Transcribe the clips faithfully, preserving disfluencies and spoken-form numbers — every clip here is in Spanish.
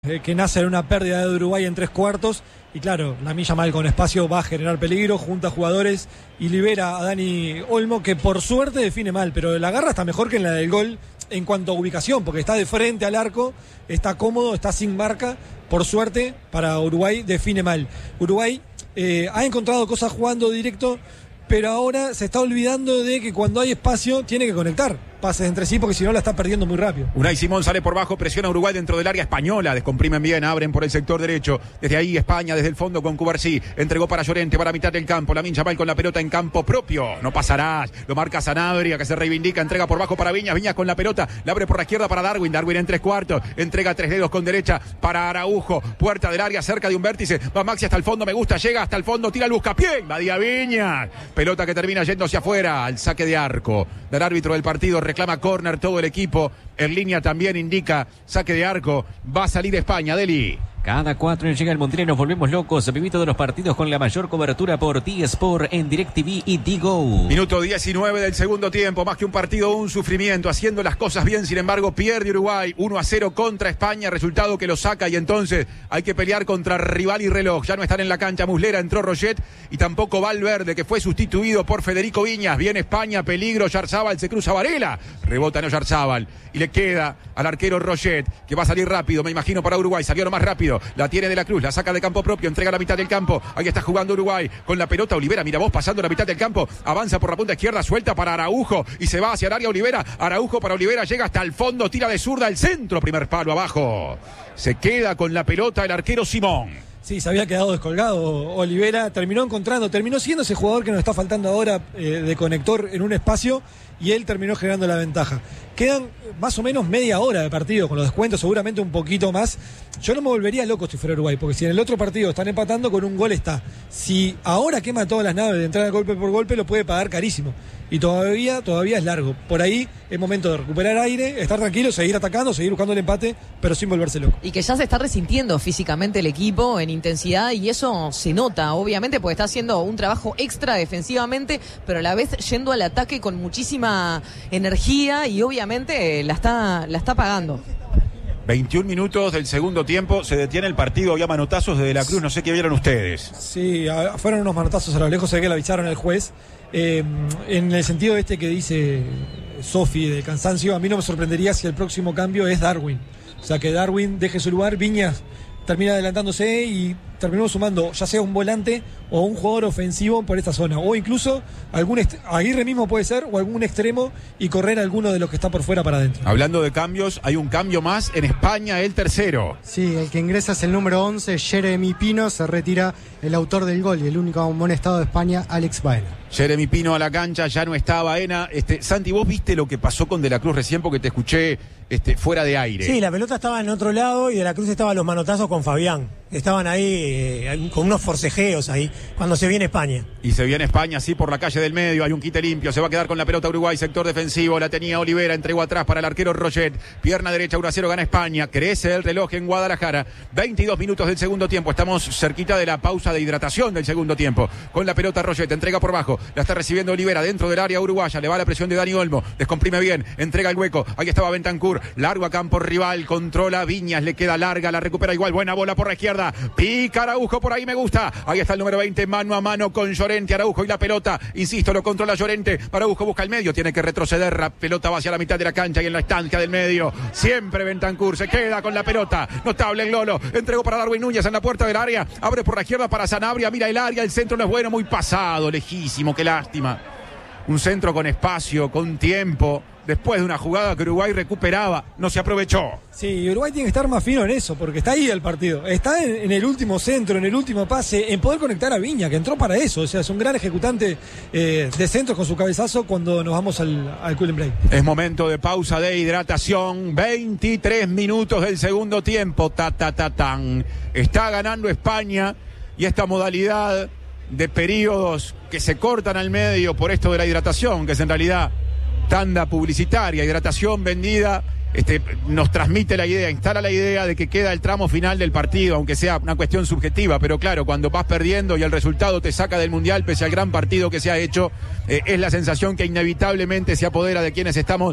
Eh, que nace en una pérdida de Uruguay en tres cuartos y claro, Lamine Yamal con espacio va a generar peligro, junta jugadores y libera a Dani Olmo, que por suerte define mal, pero la garra está mejor que en la del gol en cuanto a ubicación, porque está de frente al arco, está cómodo, está sin marca, por suerte para Uruguay define mal. Uruguay eh, ha encontrado cosas jugando directo, pero ahora se está olvidando de que cuando hay espacio tiene que conectar pases entre sí, porque si no la está perdiendo muy rápido. Unai Simón sale por bajo, presiona a Uruguay dentro del área española, descomprimen bien, abren por el sector derecho, desde ahí España, desde el fondo con Cubarsí, entregó para Llorente, para mitad del campo, Lamine Yamal con la pelota en campo propio, no pasarás, lo marca Sanabria, que se reivindica, entrega por bajo para Viñas, Viñas con la pelota, la abre por la izquierda para Darwin, Darwin en tres cuartos, entrega tres dedos con derecha para Araujo, puerta del área cerca de un vértice, va Maxi hasta el fondo, me gusta, llega hasta el fondo, tira el buscapié, va Día Viñas, pelota que termina yendo hacia afuera, al saque de arco, del árbitro del partido, reclama córner todo el equipo, en línea también indica saque de arco, va a salir España, Deli. Cada cuatro llega el Mundial, nos volvemos locos. Viví todos los partidos con la mayor cobertura por T-Sport en DirecTV y Digo. Minuto diecinueve del segundo tiempo, más que un partido, un sufrimiento, haciendo las cosas bien, sin embargo pierde Uruguay, uno a cero contra España, resultado que lo saca y entonces hay que pelear contra rival y reloj. Ya no están en la cancha Muslera, entró Roget y tampoco Valverde, que fue sustituido por Federico Viñas. Viene España, peligro, Yarzábal, se cruza Varela, rebota no Yarzábal y le queda al arquero Roget, que va a salir rápido, me imagino para Uruguay, salió lo más rápido. La tiene De la Cruz, la saca de campo propio, entrega a la mitad del campo, ahí está jugando Uruguay, con la pelota Olivera, mira vos pasando la mitad del campo, avanza por la punta izquierda, suelta para Araujo, y se va hacia el área Olivera, Araujo para Olivera, llega hasta el fondo, tira de zurda al centro, primer palo abajo, se queda con la pelota el arquero Simón. Sí, se había quedado descolgado Olivera, terminó encontrando, terminó siendo ese jugador que nos está faltando ahora eh, de conector en un espacio y él terminó generando la ventaja. Quedan más o menos media hora de partido, con los descuentos seguramente un poquito más. Yo no me volvería loco si fuera Uruguay, porque si en el otro partido están empatando, con un gol está. Si ahora quema todas las naves de entrar a golpe por golpe, lo puede pagar carísimo. Y todavía, todavía es largo. Por ahí es momento de recuperar aire, estar tranquilo, seguir atacando, seguir buscando el empate, pero sin volverse loco. Y que ya se está resintiendo físicamente el equipo en intensidad y eso se nota, obviamente, porque está haciendo un trabajo extra defensivamente, pero a la vez yendo al ataque con muchísima energía y obviamente la está, la está pagando. veintiún minutos del segundo tiempo, se detiene el partido, había manotazos de De la Cruz, no sé qué vieron ustedes. Sí, a, fueron unos manotazos a lo lejos, sé que le avisaron al juez. Eh, en el sentido este que dice Sofi de cansancio, a mí no me sorprendería si el próximo cambio es Darwin. O sea, que Darwin deje su lugar, Viñas termina adelantándose y terminamos sumando ya sea un volante o un jugador ofensivo por esta zona, o incluso algún est- Aguirre mismo puede ser, o algún extremo y correr a alguno de los que está por fuera para adentro. Hablando de cambios, hay un cambio más en España, el tercero. Sí, el que ingresa es el número once, Jeremy Pino, se retira el autor del gol y el único amonestado de España, Alex Baena. Jeremy Pino a la cancha, ya no está Baena. Este, Santi, vos viste lo que pasó con De la Cruz recién, porque te escuché este, fuera de aire. Sí, la pelota estaba en otro lado y De la Cruz estaba a los manotazos con Fabián. Estaban ahí eh, con unos forcejeos ahí, cuando se viene España. Y se viene España, sí, por la calle del medio, hay un quite limpio, se va a quedar con la pelota Uruguay, sector defensivo, la tenía Olivera, entregó atrás para el arquero Roget, pierna derecha, uno a cero, gana España, crece el reloj en Guadalajara, veintidós minutos del segundo tiempo, estamos cerquita de la pausa de hidratación del segundo tiempo, con la pelota Roget, entrega por bajo, la está recibiendo Olivera dentro del área uruguaya, le va la presión de Dani Olmo, descomprime bien, entrega el hueco, ahí estaba Bentancur, largo a campo rival, controla Viñas, le queda larga, la recupera igual, buena bola por la izquierda, pica Araujo, por ahí me gusta, ahí está el número veinte, mano a mano con Llorente, Araujo y la pelota, insisto, lo controla Llorente, Araujo busca el medio, tiene que retroceder, la pelota va hacia la mitad de la cancha y en la estancia del medio, siempre Bentancur se queda con la pelota, notable en Lolo, entregó para Darwin Núñez en la puerta del área, abre por la izquierda para Sanabria, mira el área, el centro no es bueno, muy pasado, lejísimo, qué lástima, un centro con espacio, con tiempo, después de una jugada que Uruguay recuperaba, no se aprovechó. Sí, Uruguay tiene que estar más fino en eso, porque está ahí el partido. Está en, en el último centro, en el último pase, en poder conectar a Viña, que entró para eso. O sea, es un gran ejecutante eh, de centros con su cabezazo cuando nos vamos al, al cool and break. Es momento de pausa de hidratación. veintitrés minutos del segundo tiempo. Ta, ta, ta, tan. Está ganando España y esta modalidad de periodos que se cortan al medio por esto de la hidratación, que es en realidad tanda publicitaria, hidratación vendida, este, nos transmite la idea, instala la idea de que queda el tramo final del partido, aunque sea una cuestión subjetiva, pero claro, cuando vas perdiendo y el resultado te saca del Mundial, pese al gran partido que se ha hecho, eh, es la sensación que inevitablemente se apodera de quienes estamos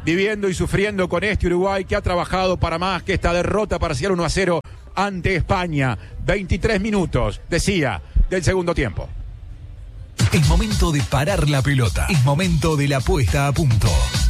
viviendo y sufriendo con este Uruguay que ha trabajado para más que esta derrota parcial uno a cero ante España. veintitrés minutos, decía, del segundo tiempo. Es momento de parar la pelota. Es momento de la puesta a punto.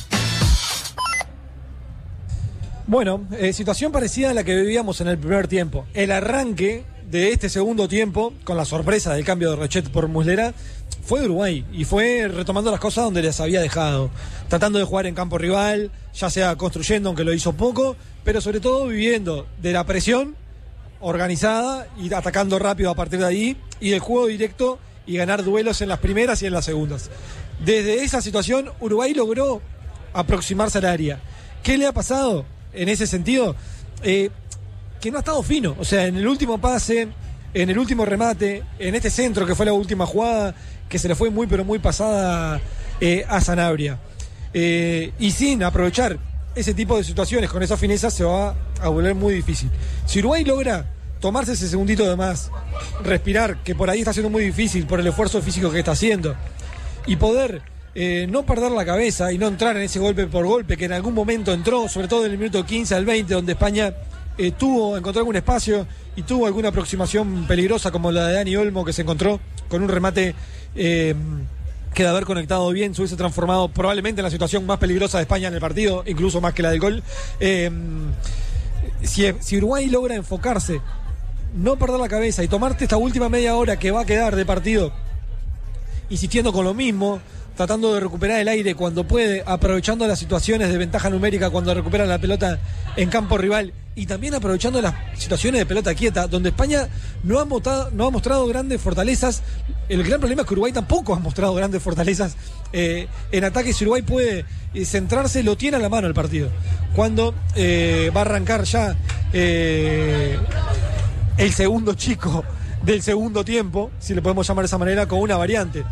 Bueno, eh, situación parecida a la que vivíamos en el primer tiempo. El arranque de este segundo tiempo, con la sorpresa del cambio de Rochet por Muslera, fue de Uruguay y fue retomando las cosas donde les había dejado, tratando de jugar en campo rival, ya sea construyendo, aunque lo hizo poco, pero sobre todo viviendo de la presión organizada y atacando rápido a partir de ahí, y del juego directo y ganar duelos en las primeras y en las segundas. Desde esa situación Uruguay logró aproximarse al área. ¿Qué le ha pasado en ese sentido? Eh, que no ha estado fino, o sea, en el último pase, en el último remate, en este centro que fue la última jugada, que se le fue muy pero muy pasada eh, a Sanabria. Eh, y sin aprovechar ese tipo de situaciones con esa fineza se va a volver muy difícil. Si Uruguay logra tomarse ese segundito de más, respirar, que por ahí está siendo muy difícil por el esfuerzo físico que está haciendo, y poder eh, no perder la cabeza y no entrar en ese golpe por golpe que en algún momento entró, sobre todo en el minuto quince al veinte, donde España eh, tuvo, encontró algún espacio y tuvo alguna aproximación peligrosa como la de Dani Olmo, que se encontró con un remate eh, que de haber conectado bien se hubiese transformado probablemente en la situación más peligrosa de España en el partido, incluso más que la del gol. Eh, si, si Uruguay logra enfocarse, no perder la cabeza y tomarte esta última media hora que va a quedar de partido insistiendo con lo mismo, tratando de recuperar el aire cuando puede, aprovechando las situaciones de ventaja numérica cuando recupera la pelota en campo rival, y también aprovechando las situaciones de pelota quieta, donde España no ha, mostrado, no ha mostrado grandes fortalezas. El gran problema es que Uruguay tampoco ha mostrado grandes fortalezas eh, en ataque. Si Uruguay puede eh, centrarse, lo tiene a la mano el partido. Cuando eh, va a arrancar ya eh, el segundo chico del segundo tiempo, si le podemos llamar de esa manera, con una variante.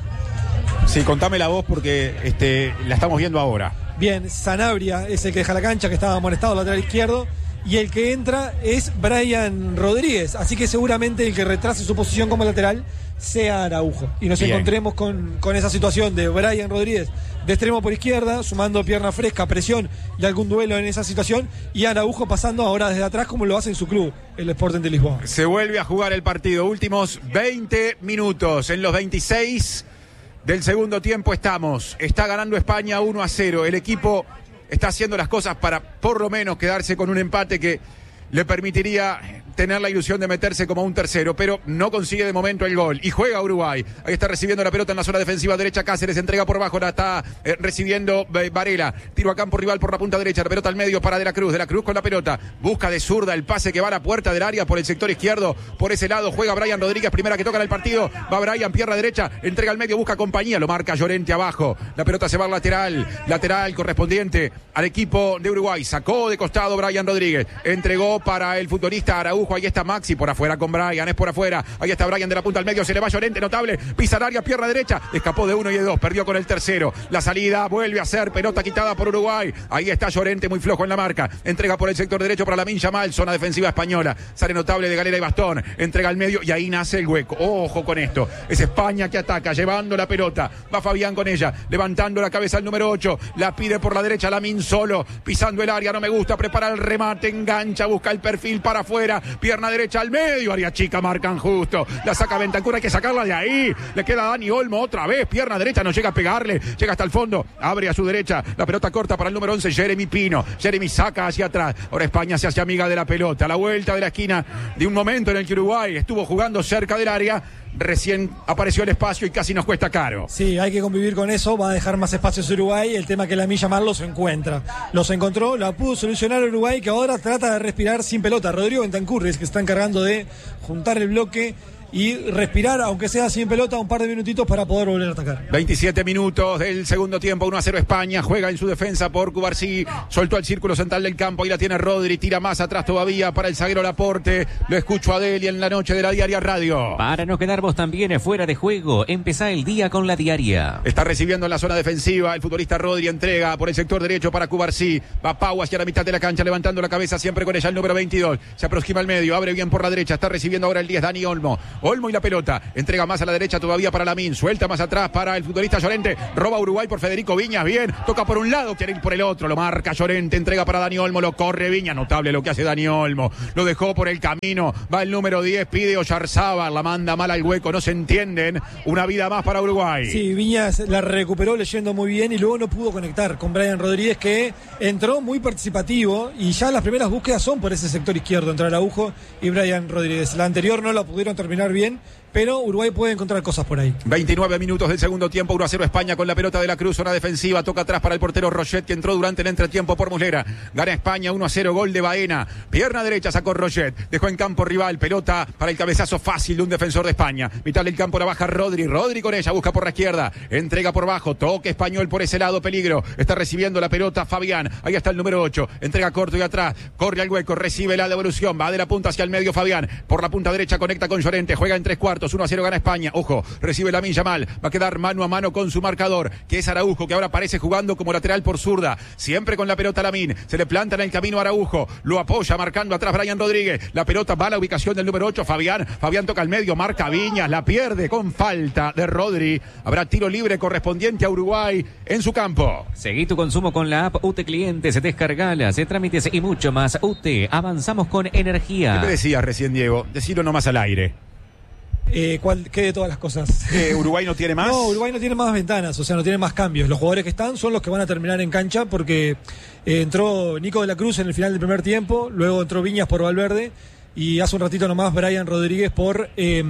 Sí, contame la voz porque este, la estamos viendo ahora. Bien, Sanabria es el que deja la cancha, que estaba amonestado lateral izquierdo, y el que entra es Brian Rodríguez, así que seguramente el que retrase su posición como lateral sea Araujo, y nos Bien. encontremos con, con esa situación de Brian Rodríguez de extremo por izquierda, sumando pierna fresca, presión y algún duelo en esa situación, y Araujo pasando ahora desde atrás como lo hace en su club, el Sporting de Lisboa. Se vuelve a jugar el partido, últimos veinte minutos, en los veintiséis del segundo tiempo estamos, está ganando España uno a cero, el equipo está haciendo las cosas para por lo menos quedarse con un empate que le permitiría tener la ilusión de meterse como un tercero, pero no consigue de momento el gol. Y juega Uruguay. Ahí está recibiendo la pelota en la zona defensiva derecha. Cáceres entrega por abajo, la está eh, recibiendo eh, Varela. Tiro a campo rival por la punta derecha. La pelota al medio para De la Cruz. De la Cruz con la pelota. Busca de zurda el pase que va a la puerta del área por el sector izquierdo. Por ese lado juega Brian Rodríguez. Primera que toca en el partido. Va Brian, pierna derecha. Entrega al medio, busca compañía. Lo marca Llorente abajo. La pelota se va al lateral. Lateral correspondiente al equipo de Uruguay. Sacó de costado Brian Rodríguez. Entregó para el futbolista Araujo. Ahí está Maxi por afuera con Brian, es por afuera. Ahí está Brian de la punta al medio, se le va Llorente, notable. Pisa el área, pierna derecha. Escapó de uno y de dos, perdió con el tercero. La salida vuelve a ser pelota quitada por Uruguay. Ahí está Llorente, muy flojo en la marca. Entrega por el sector derecho para Lamine Yamal, zona defensiva española. Sale notable de Galera y Bastón. Entrega al medio y ahí nace el hueco. Ojo con esto. Es España que ataca, llevando la pelota. Va Fabián con ella, levantando la cabeza al número ocho. La pide por la derecha Lamine solo. Pisando el área, no me gusta. Prepara el remate, engancha, busca el perfil para afuera. Pierna derecha al medio, área chica, marcan justo. La saca Bentancur, hay que sacarla de ahí. Le queda a Dani Olmo otra vez. Pierna derecha, no llega a pegarle. Llega hasta el fondo. Abre a su derecha. La pelota corta para el número once, Jeremy Pino. Jeremy saca hacia atrás. Ahora España se hace amiga de la pelota. A la vuelta de la esquina de un momento en el que Uruguay estuvo jugando cerca del área. Recién apareció el espacio y casi nos cuesta caro. Sí, hay que convivir con eso, va a dejar más espacios Uruguay. El tema que Lamine Yamal los encuentra. Los encontró, la pudo solucionar Uruguay, que ahora trata de respirar sin pelota. Rodrigo Bentancur es que está encargando de juntar el bloque y respirar, aunque sea sin pelota, un par de minutitos para poder volver a atacar. veintisiete minutos del segundo tiempo, uno a cero España, juega en su defensa por Cubarsí, soltó al círculo central del campo, ahí la tiene Rodri, tira más atrás todavía para el zaguero Laporte, lo escucho a Deli en la noche de la Diaria Radio. Para no quedar vos también fuera de juego, empezá el día con la Diaria. Está recibiendo en la zona defensiva, el futbolista Rodri entrega por el sector derecho para Cubarsí, va Pau hacia la mitad de la cancha, levantando la cabeza siempre con ella el número veintidós, se aproxima al medio, abre bien por la derecha, está recibiendo ahora el diez, Dani Olmo. Olmo y la pelota. Entrega más a la derecha todavía para Lamín. Suelta más atrás para el futbolista Llorente. Roba Uruguay por Federico Viñas. Bien. Toca por un lado, quiere ir por el otro. Lo marca Llorente. Entrega para Dani Olmo. Lo corre Viñas. Notable lo que hace Dani Olmo. Lo dejó por el camino. Va el número diez. Pide Oyarzábal. La manda mal al hueco. No se entienden. Una vida más para Uruguay. Sí, Viñas la recuperó leyendo muy bien y luego no pudo conectar con Brian Rodríguez, que entró muy participativo y ya las primeras búsquedas son por ese sector izquierdo entre Araujo y Brian Rodríguez. La anterior no la pudieron terminar bien, pero Uruguay puede encontrar cosas por ahí. veintinueve minutos del segundo tiempo, uno a cero España con la pelota de la Cruz, zona defensiva, toca atrás para el portero Roget, que entró durante el entretiempo por Muslera. Gana España uno a cero, gol de Baena. Pierna derecha sacó Roget, dejó en campo rival, pelota para el cabezazo fácil de un defensor de España. Mitad del campo la baja Rodri, Rodri con ella, busca por la izquierda, entrega por bajo, toque español por ese lado, peligro. Está recibiendo la pelota Fabián, ahí está el número ocho, entrega corto y atrás, corre al hueco, recibe la devolución, va de la punta hacia el medio Fabián, por la punta derecha conecta con Llorente, juega en tres cuartos, uno a cero gana España. Ojo, recibe Lamine Yamal, va a quedar mano a mano con su marcador, que es Araujo, que ahora parece jugando como lateral por zurda, siempre con la pelota Lamine, se le planta en el camino a Araujo, lo apoya marcando atrás Brian Rodríguez, la pelota va a la ubicación del número ocho, Fabián, Fabián toca al medio, marca Viñas, la pierde con falta de Rodri, habrá tiro libre correspondiente a Uruguay en su campo. Seguí tu consumo con la app U T Clientes, descargala, hace trámites y mucho más. U T, avanzamos con energía. ¿Qué me decías recién, Diego? Decilo nomás al aire. Eh, ¿cuál, ¿Qué de todas las cosas? Eh, ¿Uruguay no tiene más? No, Uruguay no tiene más ventanas, o sea, no tiene más cambios. Los jugadores que están son los que van a terminar en cancha porque eh, entró Nico de la Cruz en el final del primer tiempo, luego entró Viñas por Valverde y hace un ratito nomás Brian Rodríguez por, eh,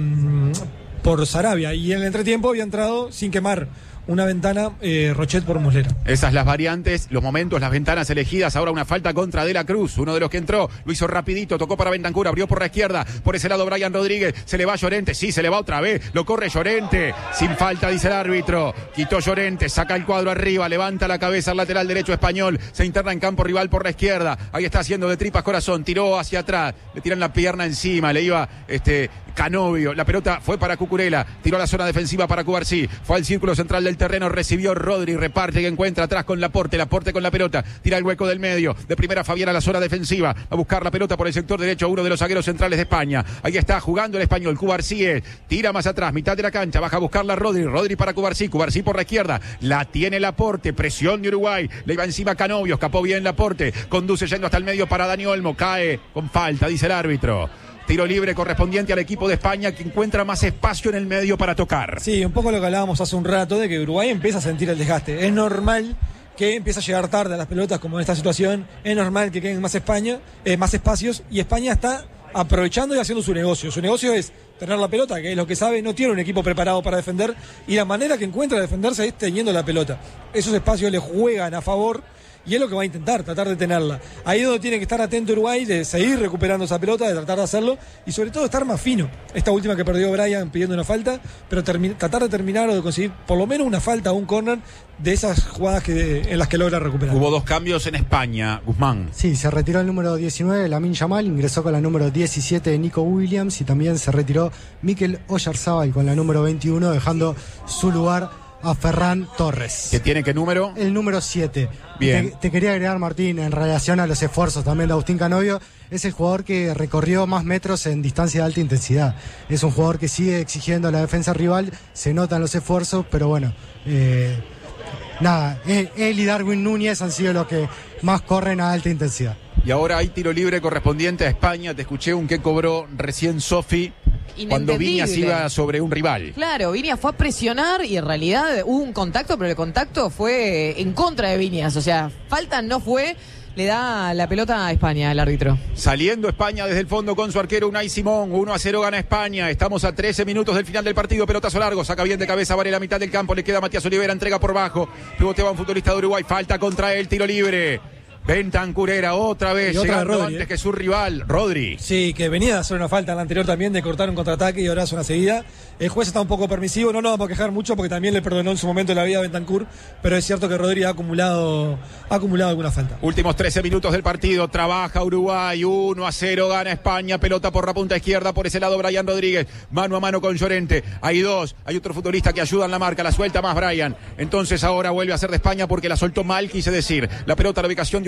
por Sarabia. Y en el entretiempo había entrado sin quemar una ventana eh, Rochet por Muslera. Esas las variantes, los momentos, las ventanas elegidas. Ahora una falta contra De la Cruz, uno de los que entró, lo hizo rapidito, tocó para Bentancur, abrió por la izquierda, por ese lado Brian Rodríguez, se le va Llorente, sí, se le va otra vez, lo corre Llorente, sin falta dice el árbitro, quitó Llorente, saca el cuadro arriba, levanta la cabeza al lateral derecho español, se interna en campo rival por la izquierda, ahí está haciendo de tripas corazón, tiró hacia atrás, le tiran la pierna encima, le iba este Canovio, la pelota fue para Cucurella, tiró a la zona defensiva para Cubarsí, fue al círculo central del terreno, recibió Rodri, reparte y encuentra atrás con Laporte, Laporte con la pelota, tira el hueco del medio, de primera Fabián a la zona defensiva, a buscar la pelota por el sector derecho, uno de los zagueros centrales de España, ahí está jugando el español, Cubarsí, tira más atrás, mitad de la cancha, baja a buscarla Rodri, Rodri para Cubarsí, Cubarsí por la izquierda, la tiene Laporte, presión de Uruguay, le iba encima Canovio, escapó bien Laporte, conduce yendo hasta el medio para Dani Olmo, cae con falta, dice el árbitro. Tiro libre correspondiente al equipo de España, que encuentra más espacio en el medio para tocar. Sí, un poco lo que hablábamos hace un rato, de que Uruguay empieza a sentir el desgaste. Es normal que empiece a llegar tarde a las pelotas, como en esta situación. Es normal que queden más, España, eh, más espacios, y España está aprovechando y haciendo su negocio. Su negocio es tener la pelota, que es lo que sabe, no tiene un equipo preparado para defender, y la manera que encuentra de defenderse es teniendo la pelota. Esos espacios le juegan a favor, y es lo que va a intentar, tratar de tenerla. Ahí es donde tiene que estar atento Uruguay, de seguir recuperando esa pelota, de tratar de hacerlo, y sobre todo estar más fino. Esta última que perdió Brian pidiendo una falta, pero termi- tratar de terminar o de conseguir por lo menos una falta o un córner de esas jugadas que, en las que logra recuperar. Hubo dos cambios en España, Guzmán. Sí, se retiró el número diecinueve, Lamine Yamal, ingresó con la número diecisiete, Nico Williams, y también se retiró Mikel Oyarzábal con la número veintiuno, dejando su lugar a Ferran Torres. ¿Que tiene qué número? El número siete. Bien. Te, te quería agregar, Martín, en relación a los esfuerzos también de Agustín Canovio, es el jugador que recorrió más metros en distancia de alta intensidad. Es un jugador que sigue exigiendo a la defensa rival, se notan los esfuerzos, pero bueno, eh, nada, él y Darwin Núñez han sido los que más corren a alta intensidad. Y ahora hay tiro libre correspondiente a España. Te escuché un que cobró recién Sofi cuando Viñas iba sobre un rival. Claro, Viñas fue a presionar y en realidad hubo un contacto, pero el contacto fue en contra de Viñas. O sea, falta no fue, le da la pelota a España el árbitro. Saliendo España desde el fondo con su arquero Unai Simón, uno a cero gana España. Estamos a trece minutos del final del partido, pelotazo largo, saca bien de cabeza, vale la mitad del campo, le queda a Matías Olivera, entrega por bajo, pivotea un futbolista de Uruguay, falta contra él, tiro libre. Bentancur otra vez, otra llegando Rodri, antes eh. que su rival, Rodri. Sí, que venía de hacer una falta en la anterior también, de cortar un contraataque y ahora hace una seguida. El juez está un poco permisivo, no nos vamos a quejar mucho porque también le perdonó en su momento la vida a Bentancur, pero es cierto que Rodri ha acumulado, ha acumulado alguna falta. Últimos trece minutos del partido, trabaja Uruguay, uno a cero gana España, pelota por la punta izquierda, por ese lado Brian Rodríguez, mano a mano con Llorente, hay dos, hay otro futbolista que ayuda en la marca, la suelta más Brian, entonces ahora vuelve a ser de España porque la soltó mal, quise decir, la pelota a la ubicación de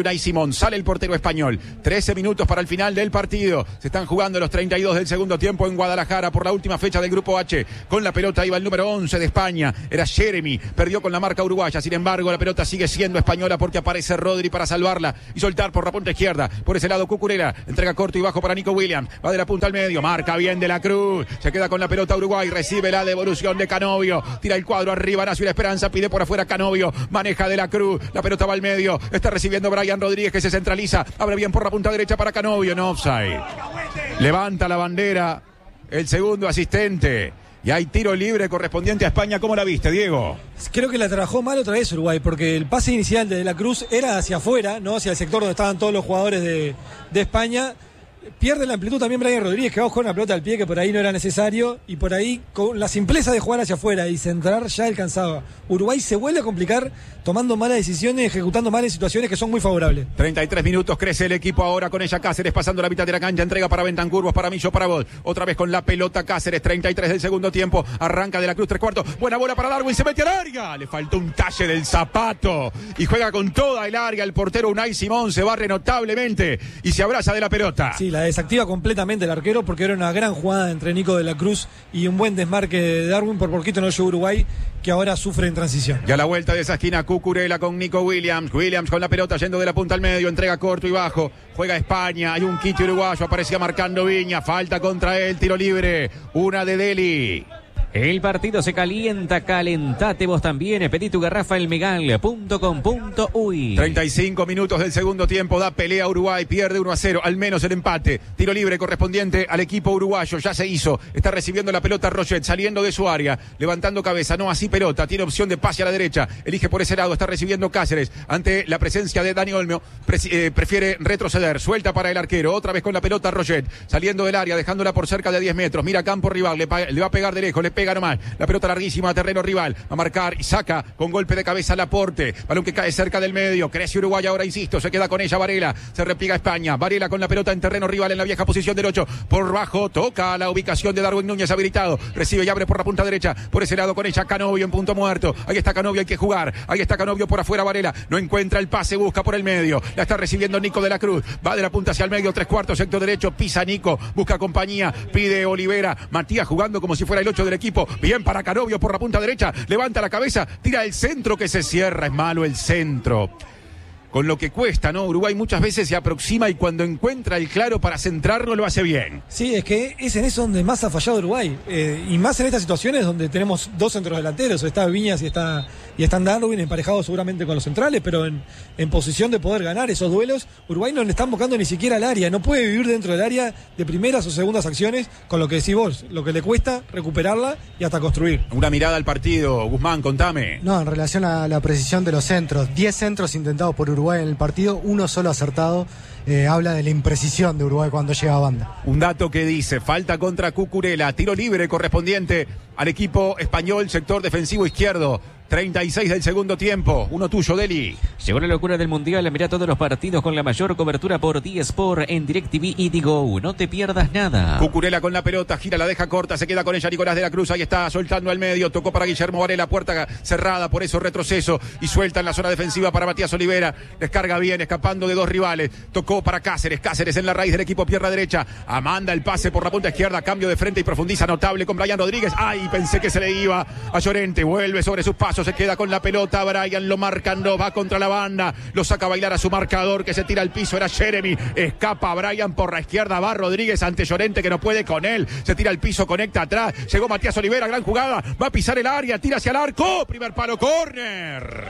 Unai Simón. Sale el portero español. trece minutos para el final del partido. Se están jugando los treinta y dos del segundo tiempo en Guadalajara por la última fecha del Grupo H. Con la pelota iba el número once de España. Era Jeremy. Perdió con la marca uruguaya. Sin embargo, la pelota sigue siendo española porque aparece Rodri para salvarla y soltar por la punta izquierda. Por ese lado, Cucurella. Entrega corto y bajo para Nico Williams. Va de la punta al medio. Marca bien de la Cruz. Se queda con la pelota Uruguay. Recibe la devolución de Canovio. Tira el cuadro arriba. Nació la Esperanza. Pide por afuera Canovio. Maneja de la Cruz. La pelota va al medio. Está recibiendo Brian Rodríguez, que se centraliza. Abre bien por la punta derecha para Canovio. No offside. Levanta la bandera el segundo asistente. Y hay tiro libre correspondiente a España. ¿Cómo la viste, Diego? Creo que la trabajó mal otra vez Uruguay, porque el pase inicial de De la Cruz era hacia afuera, no hacia el sector donde estaban todos los jugadores de, de España. Pierde la amplitud también Brian Rodríguez, que va a jugar una pelota al pie que por ahí no era necesario, y por ahí con la simpleza de jugar hacia afuera y centrar ya alcanzaba. Uruguay se vuelve a complicar tomando malas decisiones, ejecutando malas situaciones que son muy favorables. treinta y tres minutos, crece el equipo ahora con ella Cáceres pasando la mitad de la cancha, entrega para Bentancur, para Millo, para vos. Otra vez con la pelota Cáceres, treinta y tres del segundo tiempo, arranca De la Cruz, tres cuartos, buena bola para Darwin, se mete al área, le faltó un talle del zapato y juega con toda el área el portero Unai Simón, se barre notablemente y se abraza de la pelota. Sí, la desactiva completamente el arquero porque era una gran jugada entre Nico De la Cruz y un buen desmarque de Darwin. Por poquito no llegó Uruguay, que ahora sufre en transición. Y a la vuelta de esa esquina Cucurella con Nico Williams. Williams con la pelota yendo de la punta al medio, entrega corto y bajo. Juega España, hay un quite uruguayo, aparecía marcando Viña, falta contra él, tiro libre, una de Deli. El partido se calienta, calentate vos también, pedí tu garrafa el megal punto com punto uy. treinta y cinco minutos del segundo tiempo, da pelea Uruguay, pierde uno a cero, al menos el empate. Tiro libre correspondiente al equipo uruguayo, ya se hizo, está recibiendo la pelota Roget, saliendo de su área, levantando cabeza, no así pelota, tiene opción de pase a la derecha, elige por ese lado, está recibiendo Cáceres, ante la presencia de Dani Olmo, pre eh, prefiere retroceder, suelta para el arquero, otra vez con la pelota Roget, saliendo del área, dejándola por cerca de diez metros, mira campo rival, le, le va a pegar de lejos, le pega nomás, la pelota larguísima a terreno rival, a marcar y saca con golpe de cabeza Laporte, balón que cae cerca del medio, crece Uruguay ahora, insisto, se queda con ella Varela, se repliega España, Varela con la pelota en terreno rival en la vieja posición del ocho, por bajo, toca la ubicación de Darwin Núñez habilitado, recibe y abre por la punta derecha, por ese lado con ella Canovio en punto muerto, ahí está Canovio, hay que jugar, ahí está Canovio por afuera Varela, no encuentra el pase, busca por el medio, la está recibiendo Nico De la Cruz, va de la punta hacia el medio, tres cuartos, sector derecho, pisa Nico, busca compañía, pide Olivera, Matías jugando como si fuera el ocho del equipo, bien para Canovio por la punta derecha, levanta la cabeza, tira el centro que se cierra, es malo el centro. Con lo que cuesta, ¿no? Uruguay muchas veces se aproxima y cuando encuentra el claro para centrarlo lo hace bien. Sí, es que es en eso donde más ha fallado Uruguay. Eh, y más en estas situaciones donde tenemos dos centros delanteros. Está Viñas y está y están Darwin emparejados seguramente con los centrales, pero en, en posición de poder ganar esos duelos. Uruguay no le están buscando ni siquiera al área. No puede vivir dentro del área de primeras o segundas acciones, con lo que decís vos. Lo que le cuesta recuperarla y hasta construir. Una mirada al partido, Guzmán, contame. No, en relación a la precisión de los centros. diez centros intentados por Uruguay en el partido, uno solo acertado, eh, habla de la imprecisión de Uruguay cuando llega a banda. Un dato que dice, falta contra Cucurella, tiro libre correspondiente al equipo español, sector defensivo izquierdo. treinta y seis del segundo tiempo, uno tuyo, Deli. Llegó la locura del Mundial, mirá todos los partidos con la mayor cobertura por D-Sport en DirecTV y Digo, no te pierdas nada. Cucurella con la pelota, gira, la deja corta, se queda con ella Nicolás de la Cruz, ahí está, soltando al medio, tocó para Guillermo Varela, puerta cerrada, por eso retroceso, y suelta en la zona defensiva para Matías Olivera, descarga bien, escapando de dos rivales, tocó para Cáceres, Cáceres en la raíz del equipo, pierna derecha, manda el pase por la punta izquierda, cambio de frente y profundiza notable con Brian Rodríguez, ay, pensé que se le iba a Llorente, vuelve sobre sus pasos, se queda con la pelota, Brian lo marcan, no va contra la banda, lo saca a bailar a su marcador que se tira al piso, era Jeremy, escapa Brian por la izquierda, va Rodríguez ante Llorente que no puede con él, se tira al piso, conecta atrás, llegó Matías Olivera, gran jugada, va a pisar el área, tira hacia el arco, primer palo, córner.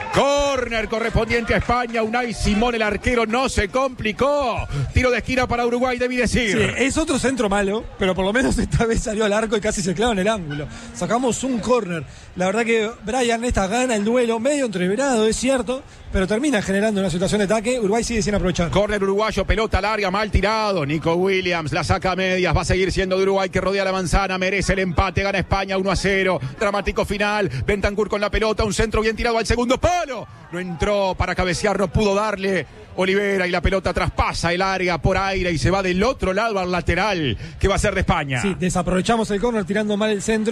Córner correspondiente a España, Unai Simón, el arquero, no se complicó. Tiro de esquina para Uruguay, debí decir. Sí, es otro centro malo, pero por lo menos esta vez salió al arco y casi se clava en el ángulo. Sacamos un córner. La verdad que Brian esta gana el duelo, medio entreverado, es cierto, pero termina generando una situación de ataque. Uruguay sigue sin aprovechar. Córner uruguayo, pelota larga, mal tirado. Nico Williams la saca a medias, va a seguir siendo de Uruguay que rodea la manzana, merece el empate, gana España uno a cero. Dramático final, Bentancur con la pelota, un centro bien tirado al segundo palo. No entró para cabecear, no pudo darle Olivera y la pelota traspasa el área por aire y se va del otro lado al lateral que va a ser de España. Sí, desaprovechamos el córner tirando mal el centro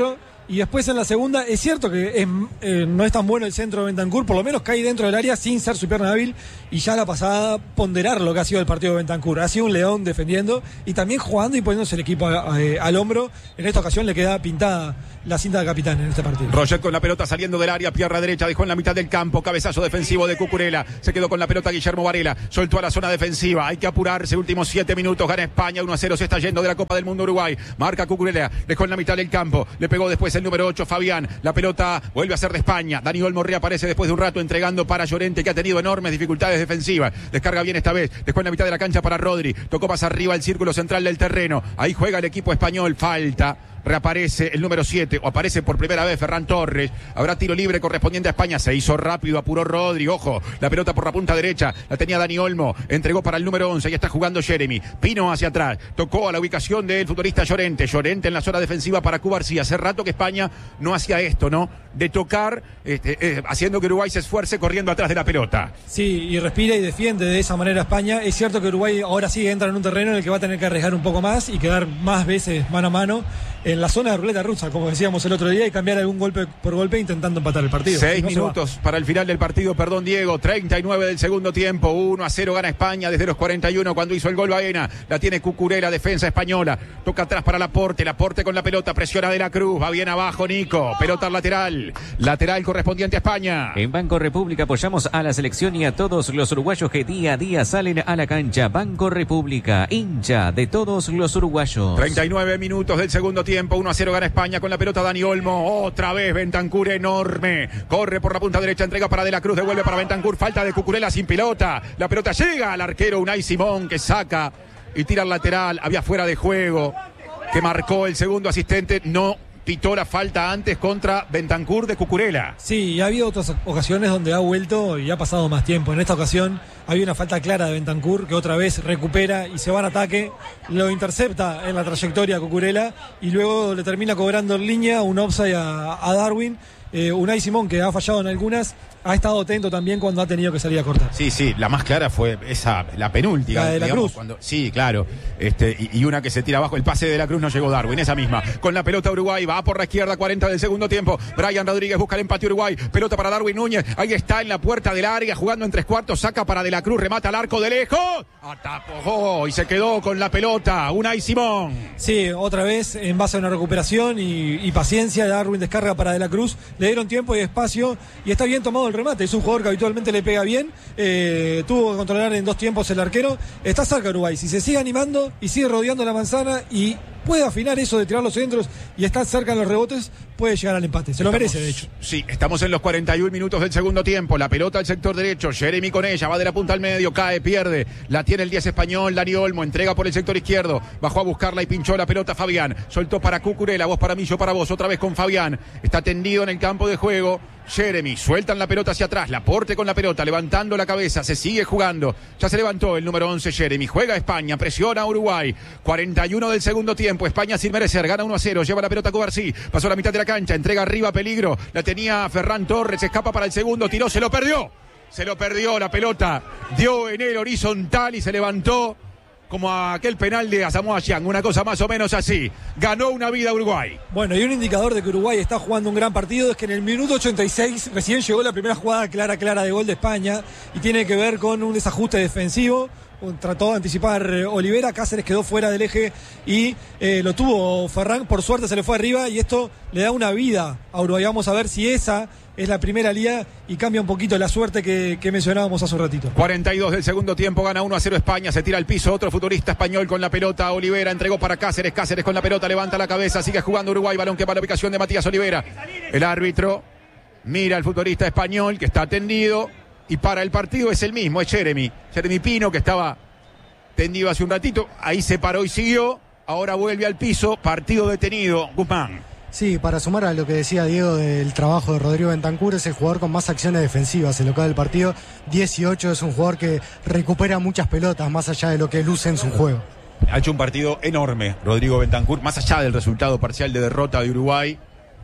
Y después en la segunda, es cierto que es, eh, no es tan bueno el centro de Bentancur, por lo menos cae dentro del área sin ser su pierna hábil, y ya la pasada ponderar lo que ha sido el partido de Bentancur. Ha sido un león defendiendo y también jugando y poniéndose el equipo a, a, a, al hombro. En esta ocasión le queda pintada la cinta de capitán en este partido. Roger con la pelota saliendo del área, pierna derecha, dejó en la mitad del campo, cabezazo defensivo de Cucurella, se quedó con la pelota Guillermo Varela, soltó a la zona defensiva, hay que apurarse, últimos siete minutos, gana España, uno a cero, se está yendo de la Copa del Mundo Uruguay, marca Cucurella, dejó en la mitad del campo, le pegó después el número ocho, Fabián, la pelota vuelve a ser de España, Dani Olmo reaparece después de un rato entregando para Llorente, que ha tenido enormes dificultades defensivas, descarga bien esta vez, dejó en la mitad de la cancha para Rodri, tocó más arriba el círculo central del terreno, ahí juega el equipo español, falta. Reaparece el número siete, o aparece por primera vez Ferran Torres. Habrá tiro libre correspondiente a España. Se hizo rápido, apuró Rodri. Ojo, la pelota por la punta derecha. La tenía Dani Olmo. Entregó para el número once. Ya está jugando Jeremy. Pino hacia atrás. Tocó a la ubicación del futbolista Llorente. Llorente en la zona defensiva para Cubarsí. Hace rato que España no hacía esto, ¿no? De tocar, este, eh, haciendo que Uruguay se esfuerce corriendo atrás de la pelota. Sí, y respira y defiende de esa manera España. Es cierto que Uruguay ahora sí entra en un terreno en el que va a tener que arriesgar un poco más y quedar más veces mano a mano en la zona de ruleta rusa, como decíamos el otro día, y cambiar algún golpe por golpe intentando empatar el partido. Seis si no minutos para el final del partido, perdón Diego, treinta y nueve del segundo tiempo, uno a cero gana España desde los cuarenta y uno cuando hizo el gol Baena, la tiene Cucurella, defensa española, toca atrás para Laporte, Laporte con la pelota, presiona De la Cruz, va bien abajo Nico, pelota al lateral, lateral correspondiente a España. En Banco República apoyamos a la selección y a todos los uruguayos que día a día salen a la cancha. Banco República, hincha de todos los uruguayos. treinta y nueve minutos del segundo tiempo, uno a cero gana España con la pelota Dani Olmo, otra vez Bentancur enorme, corre por la punta derecha, entrega para De la Cruz, devuelve para Bentancur, falta de Cucurella sin pelota, la pelota llega al arquero Unai Simón que saca y tira al lateral, había fuera de juego, que marcó el segundo asistente, no pitó la falta antes contra Bentancur de Cucurella. Sí, y ha habido otras ocasiones donde ha vuelto y ha pasado más tiempo. En esta ocasión había una falta clara de Bentancur que otra vez recupera y se va al ataque, lo intercepta en la trayectoria a Cucurella y luego le termina cobrando en línea un offside a, a Darwin. Eh, Unai Simón, que ha fallado en algunas, ha estado atento también cuando ha tenido que salir a cortar. Sí, sí, la más clara fue esa, la penúltima. La de la digamos, Cruz. Cuando, sí, claro. Este, y, y una que se tira abajo, el pase de la Cruz no llegó Darwin, esa misma. Con la pelota Uruguay, va por la izquierda, cuarenta del segundo tiempo. Brian Rodríguez busca el empate Uruguay. Pelota para Darwin Núñez. Ahí está en la puerta del área, jugando en tres cuartos, saca para De la Cruz, remata al arco de lejos. Atapojó y se quedó con la pelota. Unai Simón. Sí, otra vez en base a una recuperación y, y paciencia, Darwin descarga para De la Cruz. Le dieron tiempo y espacio y está bien tomado el remate. Es un jugador que habitualmente le pega bien. Eh, tuvo que controlar en dos tiempos el arquero. Está cerca Uruguay. Si se sigue animando y sigue rodeando la manzana y puede afinar eso de tirar los centros y estar cerca en los rebotes, puede llegar al empate. Se lo Estamos, merece, de hecho. Sí, estamos en los cuarenta y uno minutos del segundo tiempo. La pelota al sector derecho. Jeremy con ella. Va de la punta al medio. Cae, pierde. La tiene el diez español. Dani Olmo. Entrega por el sector izquierdo. Bajó a buscarla y pinchó la pelota Fabián. Soltó para Cucurella. Vos para mí, yo para vos. Otra vez con Fabián. Está tendido en el campo de juego. Jeremy, sueltan la pelota hacia atrás, Laporte con la pelota, levantando la cabeza, se sigue jugando, ya se levantó el número once Jeremy, juega España, presiona a Uruguay, cuarenta y uno del segundo tiempo, España sin merecer, gana uno a cero, lleva la pelota Cubarsí, pasó la mitad de la cancha, entrega arriba, peligro, la tenía Ferran Torres, escapa para el segundo, tiró, se lo perdió, se lo perdió la pelota, dio en el horizontal y se levantó como aquel penal de Asamoah Gyan, una cosa más o menos así. Ganó una vida Uruguay. Bueno, y un indicador de que Uruguay está jugando un gran partido es que en el minuto ochenta y seis recién llegó la primera jugada clara, clara de gol de España y tiene que ver con un desajuste defensivo. Trató de anticipar Olivera, Cáceres quedó fuera del eje y eh, lo tuvo Ferran, por suerte se le fue arriba y esto le da una vida a Uruguay. Vamos a ver si esa es la primera liga y cambia un poquito la suerte que, que mencionábamos hace un ratito. cuarenta y dos del segundo tiempo, gana uno a cero España, se tira al piso, otro futbolista español con la pelota, Olivera entregó para Cáceres, Cáceres con la pelota, levanta la cabeza, sigue jugando Uruguay, balón que va a la ubicación de Matías Olivera. El árbitro mira al futbolista español que está tendido y para el partido es el mismo, es Jeremy, Jeremy Pino que estaba tendido hace un ratito, ahí se paró y siguió, ahora vuelve al piso, partido detenido, Guzmán. Sí, para sumar a lo que decía Diego del trabajo de Rodrigo Bentancur, es el jugador con más acciones defensivas en lo que va del partido. dieciocho, es un jugador que recupera muchas pelotas más allá de lo que luce en su juego. Ha hecho un partido enorme Rodrigo Bentancur, más allá del resultado parcial de derrota de Uruguay.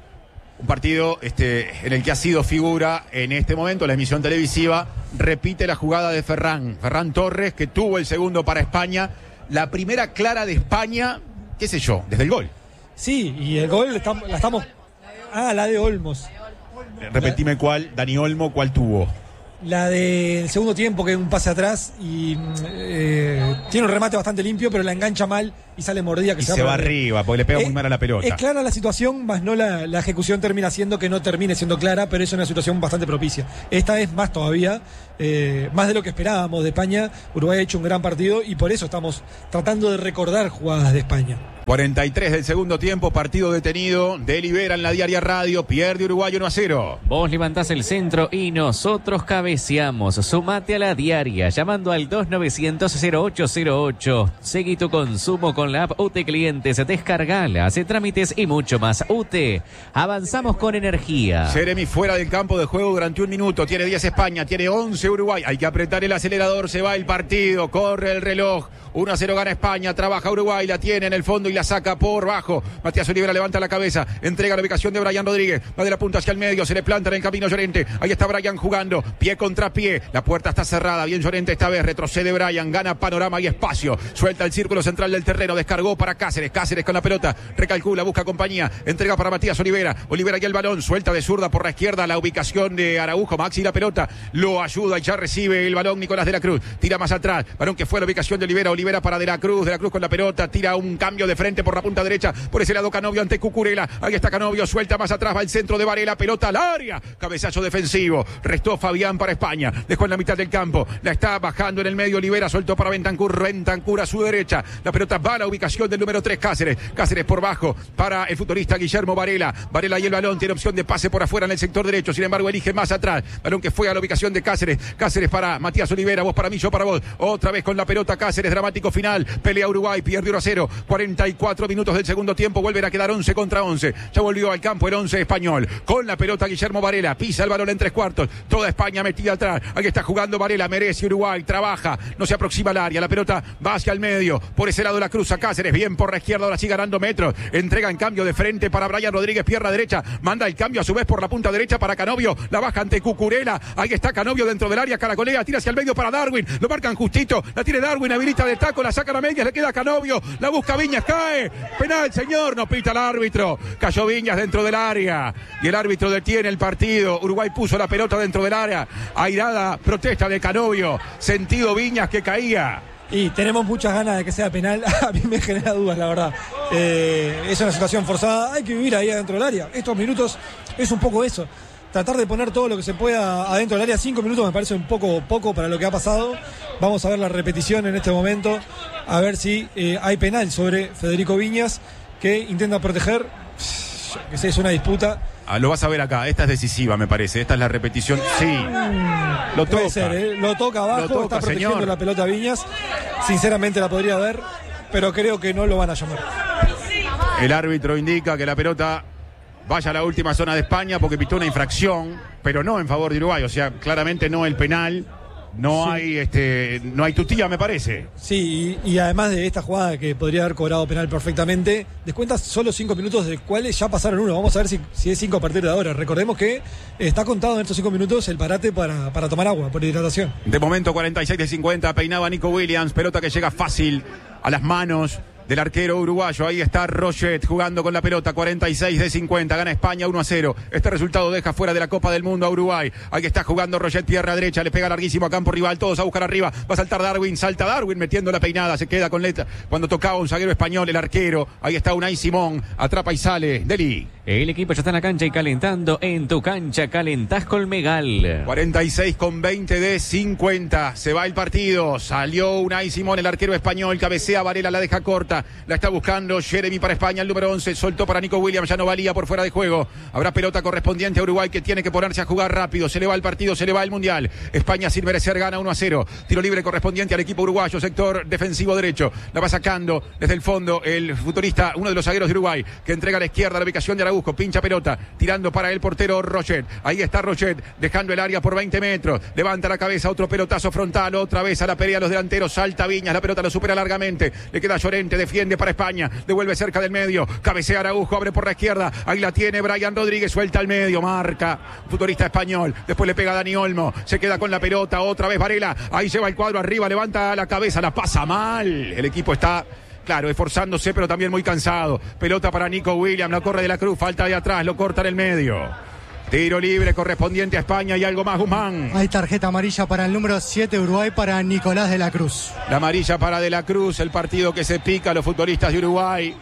Un partido este, en el que ha sido figura en este momento, la emisión televisiva repite la jugada de Ferran, Ferran Torres, que tuvo el segundo para España, la primera clara de España, qué sé yo, desde el gol. Sí, y el gol la estamos... Ah, la de Olmos. Repetime cuál, Dani Olmo, cuál tuvo. La del segundo tiempo, que es un pase atrás y eh, tiene un remate bastante limpio, pero la engancha mal y sale mordida. Que y se, se va, va arriba, porque le pega es, muy mal a la pelota. Es clara la situación, más no la, la ejecución termina siendo que no termine siendo clara, pero es una situación bastante propicia. Esta es más todavía, eh, más de lo que esperábamos de España. Uruguay ha hecho un gran partido y por eso estamos tratando de recordar jugadas de España. cuarenta y tres del segundo tiempo, partido detenido. Delibera en la Diaria Radio, pierde Uruguay uno a cero. Vos levantás el centro y nosotros cabeceamos. Sumate a la diaria llamando al dos novecientos cero ocho cero ocho. Seguí tu consumo con la app U T Clientes. Descargala, hace trámites y mucho más. U T, avanzamos con energía. Jeremy fuera del campo de juego durante un minuto. Tiene diez España, tiene once Uruguay. Hay que apretar el acelerador, se va el partido, corre el reloj. uno a cero gana España, trabaja Uruguay, la tiene en el fondo y la saca por bajo. Matías Olivera levanta la cabeza, entrega la ubicación de Brian Rodríguez, va de la punta hacia el medio, se le planta en el camino Llorente. Ahí está Brian jugando, pie contra pie, la puerta está cerrada, bien Llorente esta vez, retrocede Brian, gana panorama y espacio, suelta el círculo central del terreno, descargó para Cáceres, Cáceres con la pelota, recalcula, busca compañía, entrega para Matías Olivera, Olivera y el balón, suelta de zurda por la izquierda, la ubicación de Araujo, Maxi la pelota, lo ayuda y ya recibe el balón Nicolás de la Cruz, tira más atrás, balón que fue a la ubicación de Olivera, Olivera para de la Cruz, de la Cruz con la pelota, tira un cambio de frente por la punta derecha, por ese lado Canovio ante Cucurella, ahí está Canovio, suelta más atrás, va el centro de Varela, pelota al área, cabezazo defensivo, restó Fabián para España, dejó en la mitad del campo, la está bajando en el medio Olivera, soltó para Bentancur, Bentancur a su derecha, la pelota va a la ubicación del número tres Cáceres, Cáceres por bajo para el futbolista Guillermo Varela, Varela y el balón, tiene opción de pase por afuera en el sector derecho, sin embargo elige más atrás, balón que fue a la ubicación de Cáceres, Cáceres para Matías Olivera, vos para mí, yo para vos, otra vez con la pelota Cáceres, dramático final, pelea Uruguay, pierde uno a cero, cuarenta y cuatro minutos del segundo tiempo, vuelven a quedar once contra once, ya volvió al campo el once español, con la pelota Guillermo Varela, pisa el balón en tres cuartos, toda España metida atrás, aquí está jugando Varela, merece Uruguay, trabaja, no se aproxima al área, la pelota va hacia el medio, por ese lado la cruza Cáceres, bien por la izquierda, ahora sí ganando metros, entrega en cambio de frente para Brian Rodríguez, pierna derecha, manda el cambio a su vez por la punta derecha para Canovio, la baja ante Cucurella, ahí está Canovio dentro del área, caracolea, tira hacia el medio para Darwin, lo marcan justito, la tiene Darwin, habilita de taco, la sacan a medias, le queda Canovio, la busca Viñas, cae, penal señor, no pita el árbitro, cayó Viñas dentro del área y el árbitro detiene el partido, Uruguay puso la pelota dentro del área, airada protesta de Canovio, sentido Viñas que caía. Y tenemos muchas ganas de que sea penal. A mí me genera dudas, la verdad. Eh, es una situación forzada. Hay que vivir ahí adentro del área. Estos minutos es un poco eso. Tratar de poner todo lo que se pueda adentro del área. Cinco minutos me parece un poco poco para lo que ha pasado. Vamos a ver la repetición en este momento. A ver si eh, hay penal sobre Federico Viñas, que intenta proteger. Que sé, es una disputa. Ah, lo vas a ver acá, esta es decisiva me parece, esta es la repetición, sí, lo toca. Puede ser, ¿eh? Lo toca abajo, lo toca, está protegiendo señor. la pelota Viñas, sinceramente la podría ver, pero creo que no lo van a llamar. El árbitro indica que la pelota vaya a la última zona de España porque pitó una infracción, pero no en favor de Uruguay, o sea, claramente no el penal. No sí. hay este no hay tutía, me parece. Sí, y, y además de esta jugada que podría haber cobrado penal perfectamente, descuentas solo cinco minutos, de cuales ya pasaron uno. Vamos a ver si, si es cinco a partir de ahora. Recordemos que está contado en estos cinco minutos el parate para, para tomar agua, por hidratación. De momento, cuarenta y seis de cincuenta, peinaba Nico Williams, pelota que llega fácil a las manos del arquero uruguayo. Ahí está Roget jugando con la pelota, cuarenta y seis de cincuenta, gana España uno a cero. Este resultado deja fuera de la Copa del Mundo a Uruguay. Ahí está jugando Roget, pierna derecha, le pega larguísimo a campo rival, todos a buscar arriba, va a saltar Darwin, salta Darwin metiendo la peinada, se queda con letra. Cuando tocaba un zaguero español, el arquero, ahí está Unai Simón, atrapa y sale, Deli. El equipo ya está en la cancha y calentando. En tu cancha calentás Colmegal. cuarenta y seis con veinte de cincuenta, se va el partido, salió Unai Simón, el arquero español, cabecea Varela, la deja corta, la está buscando Jeremy para España, el número once, soltó para Nico Williams, ya no valía por fuera de juego, habrá pelota correspondiente a Uruguay que tiene que ponerse a jugar rápido, se le va el partido, se le va el Mundial, España sin merecer gana uno a cero, tiro libre correspondiente al equipo uruguayo, sector defensivo derecho, la va sacando desde el fondo el futbolista, uno de los zagueros de Uruguay, que entrega a la izquierda la ubicación de Araujo, pincha pelota, tirando para el portero Roget, ahí está Roget, dejando el área por veinte metros, levanta la cabeza, otro pelotazo frontal, otra vez a la pelea los delanteros, salta Viñas, la pelota lo supera largamente, le queda Llorente, defiende para España, devuelve cerca del medio, cabecea Araujo, abre por la izquierda, ahí la tiene Brian Rodríguez, suelta al medio, marca, futbolista español, después le pega a Dani Olmo, se queda con la pelota, otra vez Varela, ahí lleva el cuadro arriba, levanta la cabeza, la pasa mal, el equipo está claro, esforzándose, pero también muy cansado. Pelota para Nico Williams, la corre de la Cruz, falta de atrás, lo corta en el medio. Tiro libre correspondiente a España y algo más, Guzmán. Hay tarjeta amarilla para el número siete Uruguay, para Nicolás de la Cruz. La amarilla para de la Cruz, el partido que se pica a los futbolistas de Uruguay.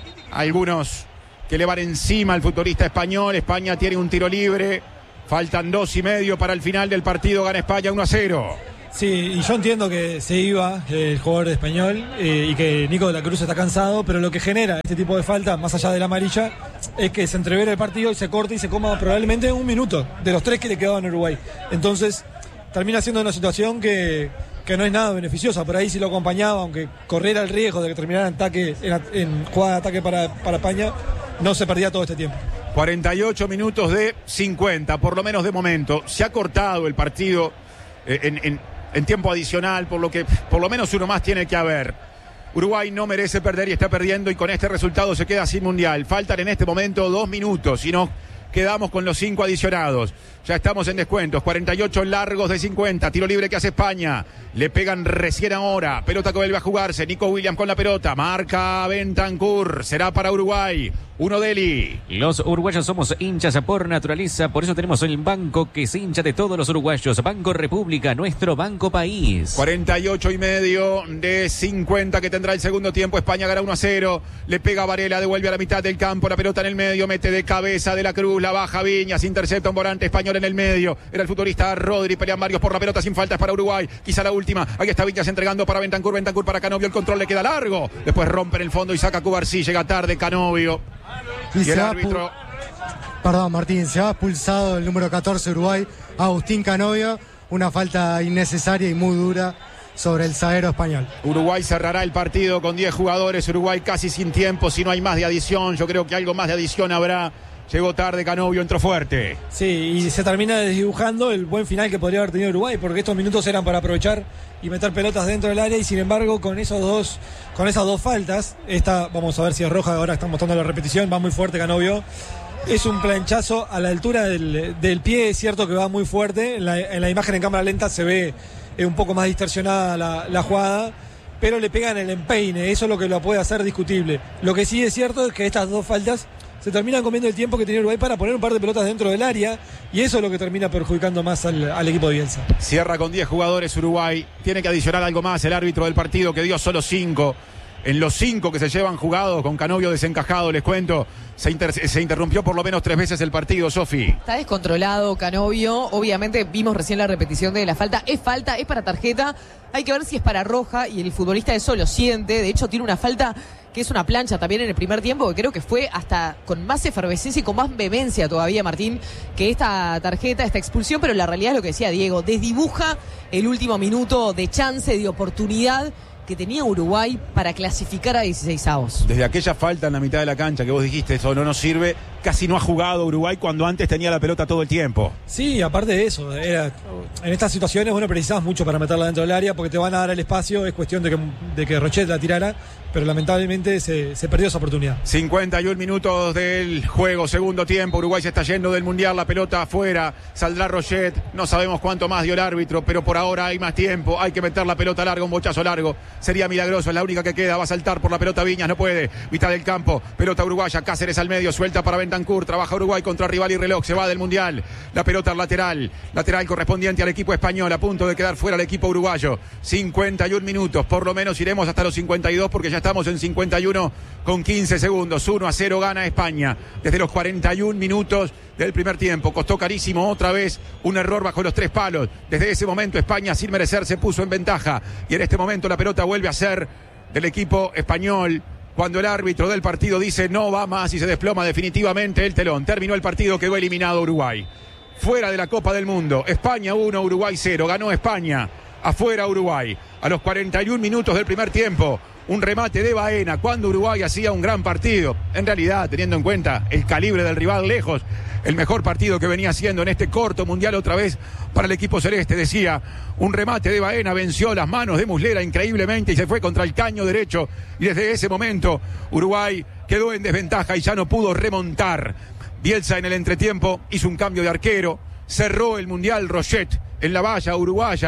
Algunos que le van encima al futbolista español. España tiene un tiro libre. Faltan dos y medio para el final del partido. Gana España uno a cero. Sí, y yo entiendo que se iba el jugador de español eh, y que Nico de la Cruz está cansado, pero lo que genera este tipo de falta, más allá de la amarilla, es que se entrevera el partido y se corta y se coma probablemente un minuto de los tres que le quedaban a Uruguay. Entonces, termina siendo una situación que, que no es nada beneficiosa. Por ahí si lo acompañaba, aunque corriera el riesgo de que terminara en, ataque, en, en jugada de ataque para, para España, no se perdía todo este tiempo. cuarenta y ocho minutos de cincuenta, por lo menos de momento. Se ha cortado el partido eh, en... en... en tiempo adicional, por lo que por lo menos uno más tiene que haber. Uruguay no merece perder y está perdiendo, y con este resultado se queda sin mundial. Faltan en este momento dos minutos y nos quedamos con los cinco adicionados. Ya estamos en descuentos, cuarenta y ocho largos de cincuenta. Tiro libre que hace España, le pegan recién ahora. Pelota que vuelve a jugarse, Nico Williams con la pelota, marca Bentancur, será para Uruguay. Uno Deli. Los uruguayos somos hinchas por naturaleza, por eso tenemos el banco que es hincha de todos los uruguayos. Banco República, nuestro banco país. cuarenta y ocho y medio de cincuenta que tendrá el segundo tiempo. España gana uno a cero. Le pega Varela, devuelve a la mitad del campo. La pelota en el medio, mete de cabeza de la Cruz, la baja Viñas, intercepta un volante español en el medio. Era el futbolista Rodri, pelean varios por la pelota sin faltas para Uruguay. Quizá la última. Ahí está Viñas entregando para Bentancur. Bentancur para Canovio. El control le queda largo. Después rompe en el fondo y saca Cubarsí. Llega tarde Canovio. Y, y el se árbitro... va Perdón, Martín, se va expulsado el número catorce Uruguay, Agustín Canovio. Una falta innecesaria y muy dura sobre el zaguero español. Uruguay cerrará el partido con diez jugadores. Uruguay casi sin tiempo, si no hay más de adición. Yo creo que algo más de adición habrá. Llegó tarde Canovio, entró fuerte. Sí, y se termina desdibujando el buen final que podría haber tenido Uruguay, porque estos minutos eran para aprovechar y meter pelotas dentro del área, y sin embargo con esos dos, con esas dos faltas, esta, vamos a ver si es roja, ahora están mostrando la repetición, va muy fuerte Canovio. Es un planchazo a la altura del, del pie, es cierto que va muy fuerte, en la, en la imagen en cámara lenta se ve eh, un poco más distorsionada la, la jugada, pero le pegan el empeine, eso es lo que lo puede hacer discutible. Lo que sí es cierto es que estas dos faltas se terminan comiendo el tiempo que tenía Uruguay para poner un par de pelotas dentro del área, y eso es lo que termina perjudicando más al, al equipo de Bielsa. Cierra con diez jugadores Uruguay, tiene que adicionar algo más el árbitro del partido, que dio solo cinco. En los cinco que se llevan jugados, con Canovio desencajado, les cuento, se, inter se interrumpió por lo menos tres veces el partido, Sofi. Está descontrolado Canovio, obviamente vimos recién la repetición de la falta, es falta, es para tarjeta, hay que ver si es para roja, y el futbolista eso lo siente, de hecho tiene una falta que es una plancha también en el primer tiempo, que creo que fue hasta con más efervescencia y con más vehemencia todavía, Martín, que esta tarjeta, esta expulsión, pero la realidad es lo que decía Diego, desdibuja el último minuto de chance, de oportunidad que tenía Uruguay para clasificar a dieciseisavos. Desde aquella falta en la mitad de la cancha que vos dijiste, eso no nos sirve, casi no ha jugado Uruguay cuando antes tenía la pelota todo el tiempo. Sí, aparte de eso, era, en estas situaciones bueno, precisabas mucho para meterla dentro del área porque te van a dar el espacio, es cuestión de que, de que Rochet la tirara, pero lamentablemente se, se perdió esa oportunidad. cincuenta y un minutos del juego, segundo tiempo, Uruguay se está yendo del Mundial, la pelota afuera, saldrá Rochet, no sabemos cuánto más dio el árbitro, pero por ahora hay más tiempo, hay que meter la pelota larga, un bochazo largo, sería milagroso, es la única que queda, va a saltar por la pelota Viñas, no puede, mitad del campo, pelota uruguaya, Cáceres al medio, suelta para Bentancur, trabaja Uruguay contra rival y reloj, se va del Mundial, la pelota al lateral, lateral correspondiente al equipo español, a punto de quedar fuera el equipo uruguayo, cincuenta y un minutos, por lo menos iremos hasta los cincuenta y dos porque ya estamos en cincuenta y uno con quince segundos, uno a cero gana España, desde los cuarenta y un minutos del primer tiempo, costó carísimo otra vez un error bajo los tres palos, desde ese momento España sin merecer se puso en ventaja, y en este momento la pelota vuelve a ser del equipo español, cuando el árbitro del partido dice no va más y se desploma definitivamente el telón. Terminó el partido, quedó eliminado Uruguay. Fuera de la Copa del Mundo, España uno, Uruguay cero, ganó España, afuera Uruguay. A los cuarenta y un minutos del primer tiempo, un remate de Baena, cuando Uruguay hacía un gran partido. En realidad, teniendo en cuenta el calibre del rival lejos, el mejor partido que venía haciendo en este corto mundial otra vez para el equipo celeste. Decía, un remate de Baena venció las manos de Muslera increíblemente y se fue contra el caño derecho. Y desde ese momento Uruguay quedó en desventaja y ya no pudo remontar. Bielsa en el entretiempo hizo un cambio de arquero, cerró el mundial Rochet en la valla uruguaya,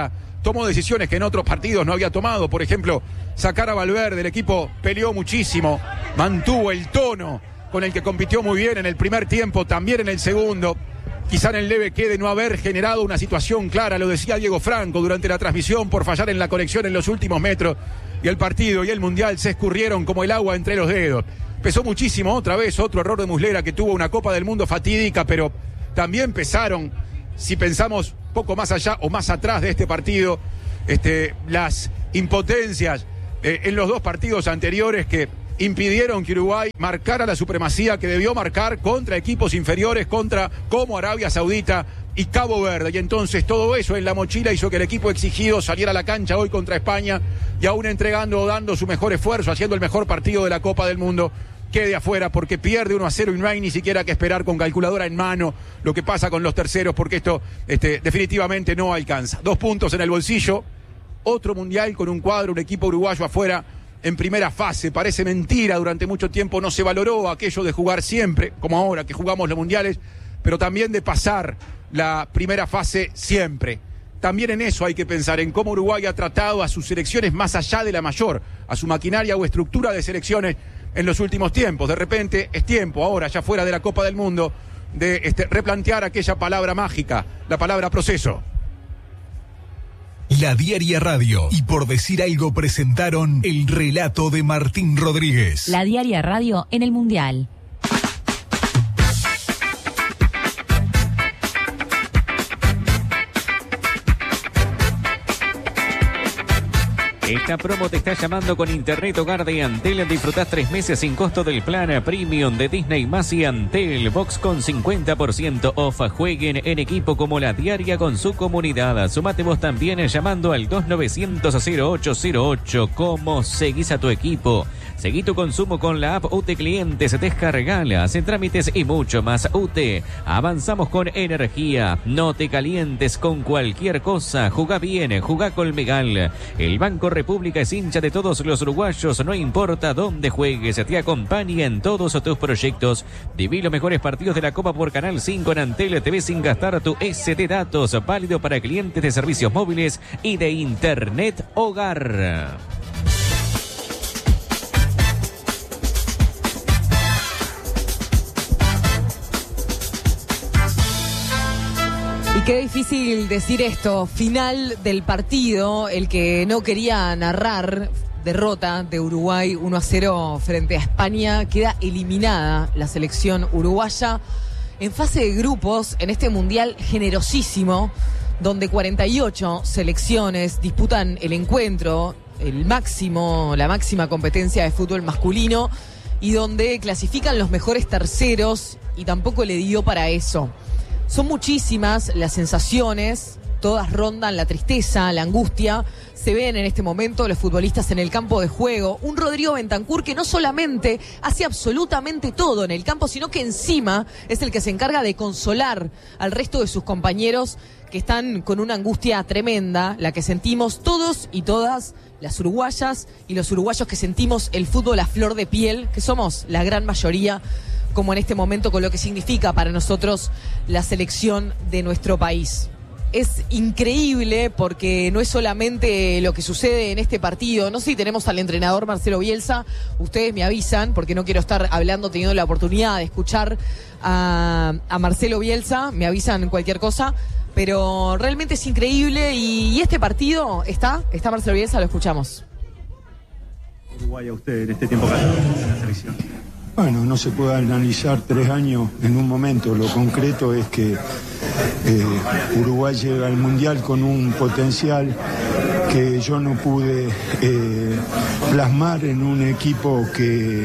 tomó decisiones que en otros partidos no había tomado. Por ejemplo, sacar a Valverde. El equipo peleó muchísimo, mantuvo el tono con el que compitió muy bien en el primer tiempo, también en el segundo. Quizá en el leve quede no haber generado una situación clara, lo decía Diego Franco durante la transmisión, por fallar en la conexión en los últimos metros. Y el partido y el Mundial se escurrieron como el agua entre los dedos. Pesó muchísimo otra vez, otro error de Muslera, que tuvo una Copa del Mundo fatídica, pero también pesaron, si pensamos poco más allá o más atrás de este partido, este, las impotencias eh, en los dos partidos anteriores que impidieron que Uruguay marcara la supremacía que debió marcar contra equipos inferiores, contra como Arabia Saudita y Cabo Verde. Y entonces todo eso en la mochila hizo que el equipo exigido saliera a la cancha hoy contra España y aún entregando o dando su mejor esfuerzo, haciendo el mejor partido de la Copa del Mundo, quede afuera porque pierde uno a cero y no hay ni siquiera que esperar con calculadora en mano lo que pasa con los terceros, porque esto este, definitivamente no alcanza. Dos puntos en el bolsillo, otro Mundial con un cuadro, un equipo uruguayo afuera en primera fase. Parece mentira, durante mucho tiempo no se valoró aquello de jugar siempre, como ahora que jugamos los mundiales, pero también de pasar la primera fase siempre. También en eso hay que pensar, en cómo Uruguay ha tratado a sus selecciones más allá de la mayor, a su maquinaria o estructura de selecciones en los últimos tiempos. De repente es tiempo, ahora ya fuera de la Copa del Mundo, de este, replantear aquella palabra mágica, la palabra proceso. La Diaria Radio y Por Decir Algo presentaron el relato de Martín Rodríguez. La Diaria Radio en el Mundial. Esta promo te está llamando con Internet Hogar de Antel. Disfrutás tres meses sin costo del plan Premium de Disney más y Antel Box con cincuenta por ciento off. Jueguen en equipo como La Diaria con su comunidad. Sumate vos también llamando al dos novecientos cero ocho cero ocho. ¿Cómo seguís a tu equipo? Seguí tu consumo con la app U T Clientes. Descargala, hacen trámites y mucho más. U T, avanzamos con energía. No te calientes con cualquier cosa. Jugá bien, jugá Colmegal. El Banco República es hincha de todos los uruguayos, no importa dónde juegues, te acompaña en todos tus proyectos. Viví los mejores partidos de la Copa por Canal cinco en Antel T V sin gastar tu S D datos, válido para clientes de servicios móviles y de Internet Hogar. Y qué difícil decir esto, final del partido, el que no quería narrar, derrota de Uruguay uno a cero frente a España, queda eliminada la selección uruguaya en fase de grupos en este mundial generosísimo, donde cuarenta y ocho selecciones disputan el encuentro, el máximo, la máxima competencia de fútbol masculino, y donde clasifican los mejores terceros, y tampoco le dio para eso. Son muchísimas las sensaciones, todas rondan la tristeza, la angustia. Se ven en este momento los futbolistas en el campo de juego. Un Rodrigo Bentancur que no solamente hace absolutamente todo en el campo, sino que encima es el que se encarga de consolar al resto de sus compañeros que están con una angustia tremenda, la que sentimos todos y todas las uruguayas y los uruguayos que sentimos el fútbol a flor de piel, que somos la gran mayoría, como en este momento con lo que significa para nosotros la selección de nuestro país. Es increíble porque no es solamente lo que sucede en este partido. No sé si tenemos al entrenador Marcelo Bielsa, ustedes me avisan porque no quiero estar hablando teniendo la oportunidad de escuchar a, a Marcelo Bielsa, me avisan cualquier cosa, pero realmente es increíble y, y este partido está, está Marcelo Bielsa, lo escuchamos. Uruguay a usted en este tiempo que en la selección. Bueno, no se puede analizar tres años en un momento. Lo concreto es que eh, Uruguay llega al Mundial con un potencial que yo no pude eh, plasmar en un equipo que,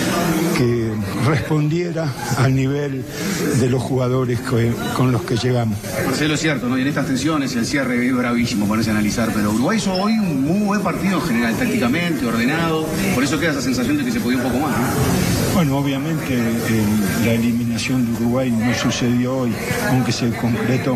que respondiera al nivel de los jugadores que, con los que llegamos. Marcelo, es cierto, ¿no? Y en estas tensiones el cierre es bravísimo ponerse a analizar, pero Uruguay hizo hoy un muy buen partido en general, tácticamente, ordenado, por eso queda esa sensación de que se podía un poco más, ¿no? Bueno, obviamente eh, la eliminación de Uruguay no sucedió hoy, aunque se concretó.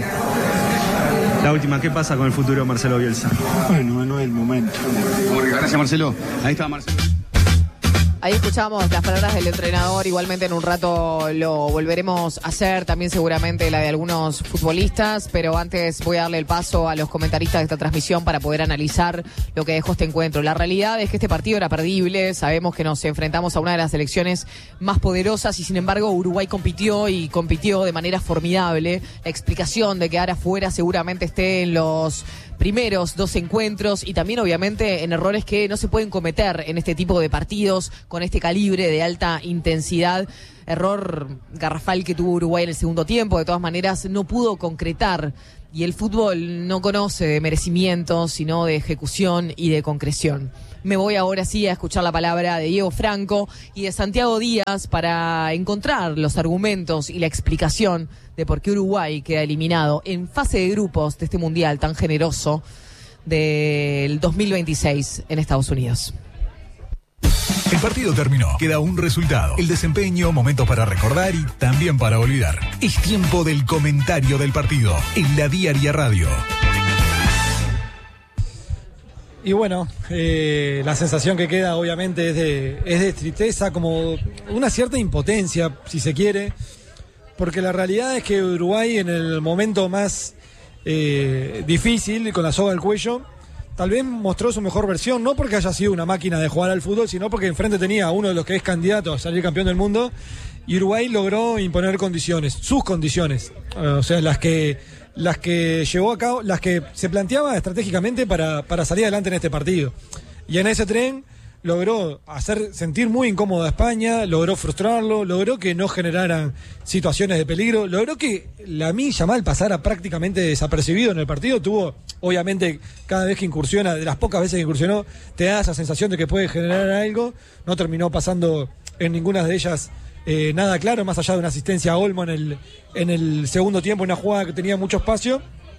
La última, ¿qué pasa con el futuro de Marcelo Bielsa? Bueno, no es el momento. Gracias, Marcelo. Ahí está Marcelo. Ahí escuchamos las palabras del entrenador, igualmente en un rato lo volveremos a hacer, también seguramente la de algunos futbolistas, pero antes voy a darle el paso a los comentaristas de esta transmisión para poder analizar lo que dejó este encuentro. La realidad es que este partido era perdible, sabemos que nos enfrentamos a una de las selecciones más poderosas y sin embargo Uruguay compitió y compitió de manera formidable. La explicación de quedar afuera seguramente esté en los primeros dos encuentros y también obviamente en errores que no se pueden cometer en este tipo de partidos con este calibre de alta intensidad. Error garrafal que tuvo Uruguay en el segundo tiempo, de todas maneras no pudo concretar y el fútbol no conoce de merecimiento sino de ejecución y de concreción. Me voy ahora sí a escuchar la palabra de Diego Franco y de Santiago Díaz para encontrar los argumentos y la explicación de por qué Uruguay queda eliminado en fase de grupos de este mundial tan generoso del dos mil veintiséis en Estados Unidos. El partido terminó, queda un resultado, el desempeño, momentos para recordar y también para olvidar. Es tiempo del comentario del partido en La Diaria Radio. Y bueno, eh, la sensación que queda obviamente es de, es de tristeza, como una cierta impotencia, si se quiere, porque la realidad es que Uruguay en el momento más eh, difícil, con la soga al cuello, tal vez mostró su mejor versión, no porque haya sido una máquina de jugar al fútbol, sino porque enfrente tenía a uno de los que es candidato a salir campeón del mundo, y Uruguay logró imponer condiciones, sus condiciones, o sea, las que... las que llevó a cabo, las que se planteaba estratégicamente para, para salir adelante en este partido. Y en ese tren logró hacer sentir muy incómodo a España, logró frustrarlo, logró que no generaran situaciones de peligro, logró que Lamine Yamal pasara prácticamente desapercibido en el partido. Tuvo, obviamente, cada vez que incursiona, de las pocas veces que incursionó, te da esa sensación de que puede generar algo. No terminó pasando en ninguna de ellas Eh, nada claro, más allá de una asistencia a Olmo en el, en el segundo tiempo, una jugada que tenía mucho espacio.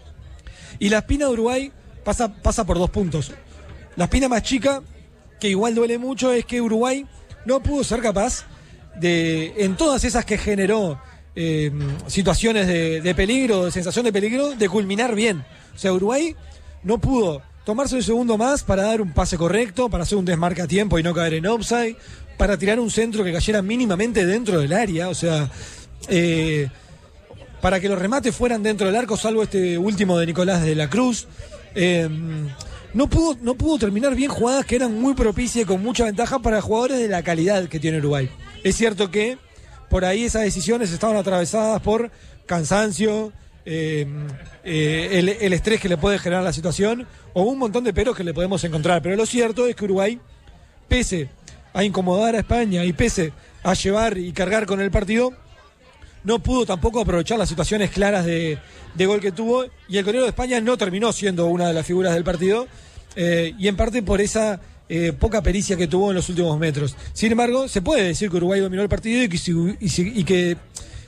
Y la espina de Uruguay pasa, pasa por dos puntos. La espina más chica, que igual duele mucho, es que Uruguay no pudo ser capaz de, en todas esas que generó eh, situaciones de, de peligro, de sensación de peligro, de culminar bien. O sea, Uruguay no pudo tomarse un segundo más para dar un pase correcto, para hacer un desmarque a tiempo y no caer en offside, para tirar un centro que cayera mínimamente dentro del área, o sea, eh, para que los remates fueran dentro del arco, salvo este último de Nicolás de la Cruz. Eh, no pudo, no pudo terminar bien jugadas que eran muy propicias y con mucha ventaja para jugadores de la calidad que tiene Uruguay. Es cierto que por ahí esas decisiones estaban atravesadas por cansancio, eh, eh, el, el estrés que le puede generar la situación, o un montón de peros que le podemos encontrar. Pero lo cierto es que Uruguay, pese a incomodar a España y pese a llevar y cargar con el partido, no pudo tampoco aprovechar las situaciones claras de, de gol que tuvo, y el golero de España no terminó siendo una de las figuras del partido, eh, y en parte por esa eh, poca pericia que tuvo en los últimos metros. Sin embargo, se puede decir que Uruguay dominó el partido y que si, y si, y que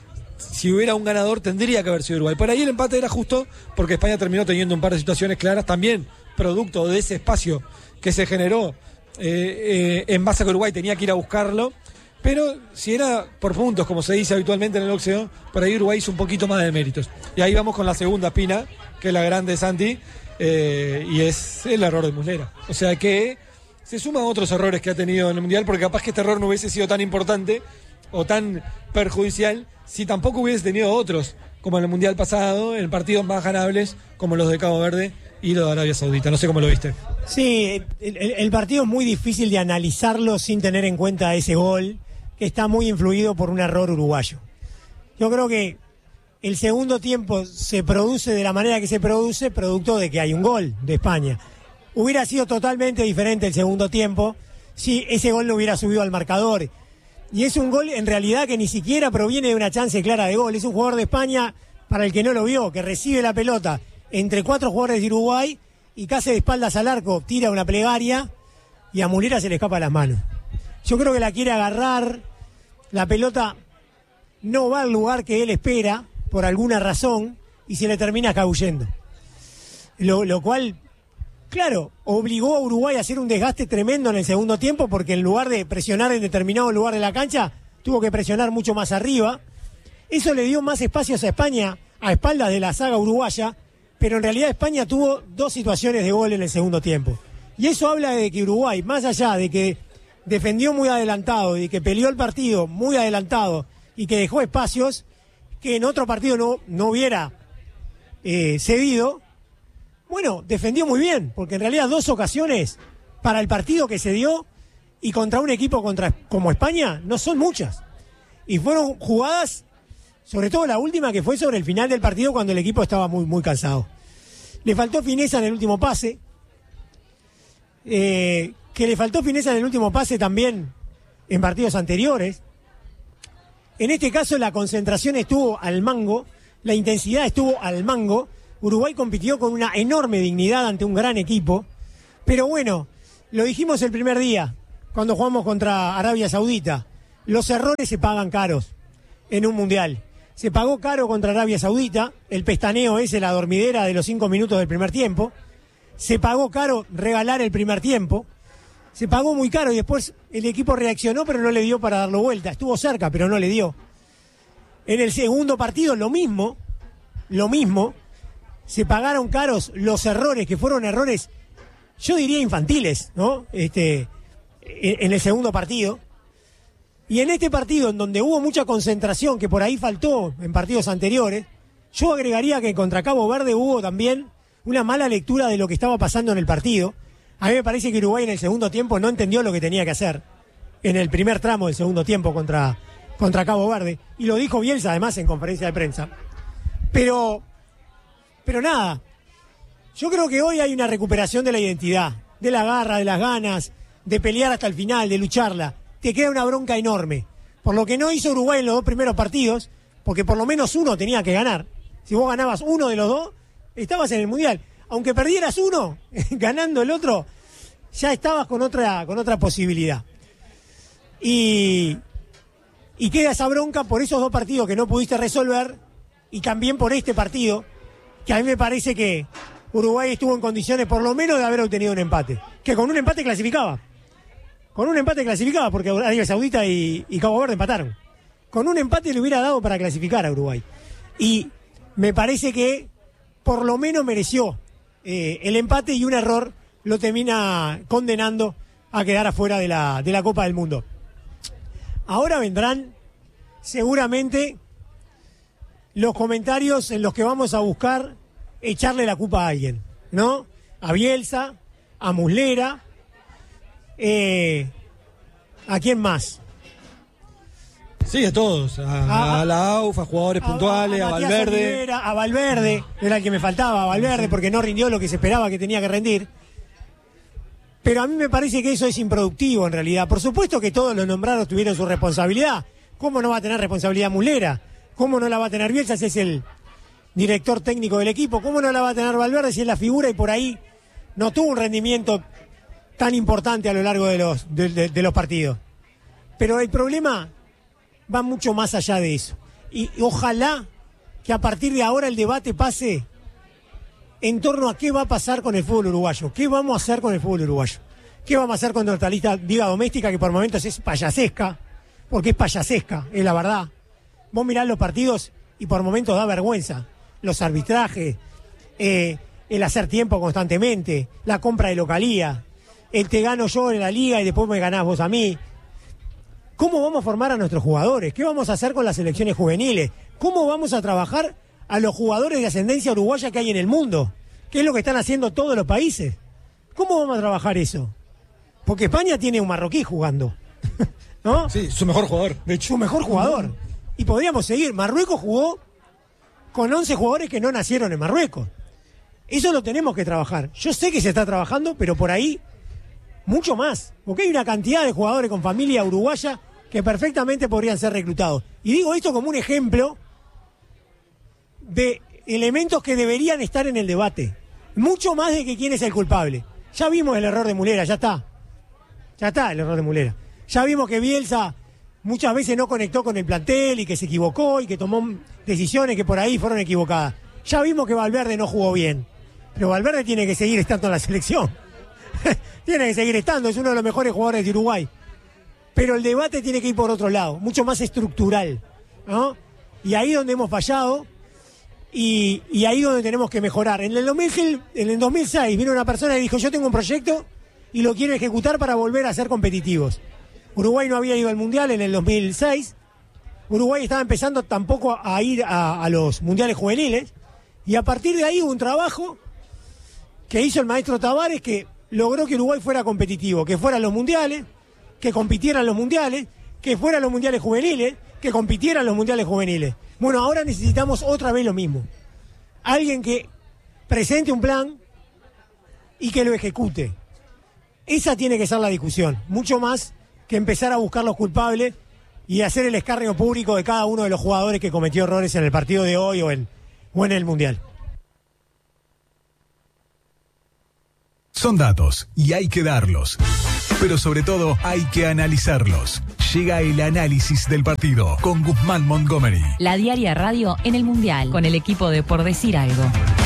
si hubiera un ganador tendría que haber sido Uruguay. Por ahí el empate era justo porque España terminó teniendo un par de situaciones claras, también producto de ese espacio que se generó Eh, eh, en base a que Uruguay tenía que ir a buscarlo, pero si era por puntos, como se dice habitualmente en el boxeo, por ahí Uruguay hizo un poquito más de méritos. Y ahí vamos con la segunda espina, que es la grande de Santi, eh, y es el error de Muslera. O sea que se suma a otros errores que ha tenido en el Mundial, porque capaz que este error no hubiese sido tan importante o tan perjudicial si tampoco hubiese tenido otros, como en el Mundial pasado, en partidos más ganables, como los de Cabo Verde y lo de Arabia Saudita. No sé cómo lo viste. Sí, el, el partido es muy difícil de analizarlo sin tener en cuenta ese gol, que está muy influido por un error uruguayo. Yo creo que el segundo tiempo se produce de la manera que se produce, producto de que hay un gol de España. Hubiera sido totalmente diferente el segundo tiempo si ese gol no hubiera subido al marcador. Y es un gol en realidad que ni siquiera proviene de una chance clara de gol. Es un jugador de España, para el que no lo vio, que recibe la pelota entre cuatro jugadores de Uruguay y casi de espaldas al arco tira una plegaria y a Muslera se le escapa las manos. Yo creo que la quiere agarrar, la pelota no va al lugar que él espera por alguna razón y se le termina escabullendo. Lo, lo cual, claro, obligó a Uruguay a hacer un desgaste tremendo en el segundo tiempo, porque en lugar de presionar en determinado lugar de la cancha, tuvo que presionar mucho más arriba. Eso le dio más espacios a España a espaldas de la saga uruguaya, pero en realidad España tuvo dos situaciones de gol en el segundo tiempo. Y eso habla de que Uruguay, más allá de que defendió muy adelantado y que peleó el partido muy adelantado y que dejó espacios que en otro partido no, no hubiera eh, cedido, bueno, defendió muy bien, porque en realidad dos ocasiones para el partido que se dio y contra un equipo contra, como España no son muchas. Y fueron jugadas, sobre todo la última que fue sobre el final del partido cuando el equipo estaba muy, muy cansado. Le faltó fineza en el último pase, eh, que le faltó fineza en el último pase también en partidos anteriores. En este caso la concentración estuvo al mango, la intensidad estuvo al mango. Uruguay compitió con una enorme dignidad ante un gran equipo, pero bueno, lo dijimos el primer día, cuando jugamos contra Arabia Saudita, los errores se pagan caros en un mundial. Se pagó caro contra Arabia Saudita, el pestaneo ese, la dormidera de los cinco minutos del primer tiempo. Se pagó caro regalar el primer tiempo. Se pagó muy caro y después el equipo reaccionó, pero no le dio para darlo vuelta. Estuvo cerca, pero no le dio. En el segundo partido, lo mismo, lo mismo. Se pagaron caros los errores, que fueron errores, yo diría infantiles, ¿no? Este, en el segundo partido. Y en este partido, en donde hubo mucha concentración, que por ahí faltó en partidos anteriores, yo agregaría que contra Cabo Verde hubo también una mala lectura de lo que estaba pasando en el partido. A mí me parece que Uruguay en el segundo tiempo no entendió lo que tenía que hacer en el primer tramo del segundo tiempo contra, contra Cabo Verde. Y lo dijo Bielsa además en conferencia de prensa. Pero, pero nada, yo creo que hoy hay una recuperación de la identidad, de la garra, de las ganas, de pelear hasta el final, de lucharla. Te queda una bronca enorme. Por lo que no hizo Uruguay en los dos primeros partidos, porque por lo menos uno tenía que ganar. Si vos ganabas uno de los dos, estabas en el Mundial. Aunque perdieras uno, ganando el otro, ya estabas con otra, con otra posibilidad. Y, y queda esa bronca por esos dos partidos que no pudiste resolver, y también por este partido, que a mí me parece que Uruguay estuvo en condiciones por lo menos de haber obtenido un empate. Que con un empate clasificaba. Con un empate clasificaba, porque Arabia Saudita y, y Cabo Verde empataron. Con un empate le hubiera dado para clasificar a Uruguay. Y me parece que por lo menos mereció eh, el empate, y un error lo termina condenando a quedar afuera de la, de la Copa del Mundo. Ahora vendrán seguramente los comentarios en los que vamos a buscar echarle la culpa a alguien, ¿no? A Bielsa, a Muslera, eh, ¿a quién más? Sí, a todos, a, a, a la A U F, a jugadores a, puntuales, a, a, a Valverde. Olivera, a Valverde, era el que me faltaba, a Valverde, porque no rindió lo que se esperaba que tenía que rendir. Pero a mí me parece que eso es improductivo en realidad. Por supuesto que todos los nombrados tuvieron su responsabilidad. ¿Cómo no va a tener responsabilidad Muslera? ¿Cómo no la va a tener Bielsa si es el director técnico del equipo? ¿Cómo no la va a tener Valverde si es la figura y por ahí no tuvo un rendimiento tan importante a lo largo de los, de, de, de los partidos? Pero el problema va mucho más allá de eso. Y, y ojalá que a partir de ahora el debate pase en torno a qué va a pasar con el fútbol uruguayo. ¿Qué vamos a hacer con el fútbol uruguayo? ¿Qué vamos a hacer con nuestra lista liga doméstica, que por momentos es payasesca? Porque es payasesca, es la verdad. Vos mirás los partidos y por momentos da vergüenza. Los arbitrajes, eh, el hacer tiempo constantemente, la compra de localía, el te gano yo en la liga y después me ganás vos a mí. ¿Cómo vamos a formar a nuestros jugadores? ¿Qué vamos a hacer con las selecciones juveniles? ¿Cómo vamos a trabajar a los jugadores de ascendencia uruguaya que hay en el mundo? ¿Qué es lo que están haciendo todos los países? ¿Cómo vamos a trabajar eso? Porque España tiene un marroquí jugando, ¿no? Sí, su mejor jugador, de hecho. Su mejor jugador. Y podríamos seguir. Marruecos jugó con once jugadores que no nacieron en Marruecos. Eso lo tenemos que trabajar. Yo sé que se está trabajando, pero por ahí mucho más. Porque hay una cantidad de jugadores con familia uruguaya que perfectamente podrían ser reclutados. Y digo esto como un ejemplo de elementos que deberían estar en el debate. Mucho más de que quién es el culpable. Ya vimos el error de Muslera, ya está. Ya está el error de Muslera. Ya vimos que Bielsa muchas veces no conectó con el plantel y que se equivocó y que tomó decisiones que por ahí fueron equivocadas. Ya vimos que Valverde no jugó bien. Pero Valverde tiene que seguir estando en la selección. Tiene que seguir estando, es uno de los mejores jugadores de Uruguay. Pero el debate tiene que ir por otro lado, mucho más estructural, ¿no? Y ahí donde hemos fallado y, y ahí donde tenemos que mejorar. En el, dos mil, en el dos mil seis vino una persona y dijo: yo tengo un proyecto y lo quiero ejecutar para volver a ser competitivos. Uruguay no había ido al Mundial en el dos mil seis. Uruguay estaba empezando tampoco a ir a, a los mundiales juveniles. Y a partir de ahí hubo un trabajo que hizo el maestro Tavares que logró que Uruguay fuera competitivo, que fuera a los mundiales, que compitieran los mundiales, que fueran los mundiales juveniles, que compitieran los mundiales juveniles. Bueno, ahora necesitamos otra vez lo mismo. Alguien que presente un plan y que lo ejecute. Esa tiene que ser la discusión, mucho más que empezar a buscar los culpables y hacer el escarnio público de cada uno de los jugadores que cometió errores en el partido de hoy o en, o en el Mundial. Son datos y hay que darlos, pero sobre todo hay que analizarlos. Llega el análisis del partido con Guzmán Montgomery. La Diaria Radio en el Mundial, con el equipo de Por Decir Algo.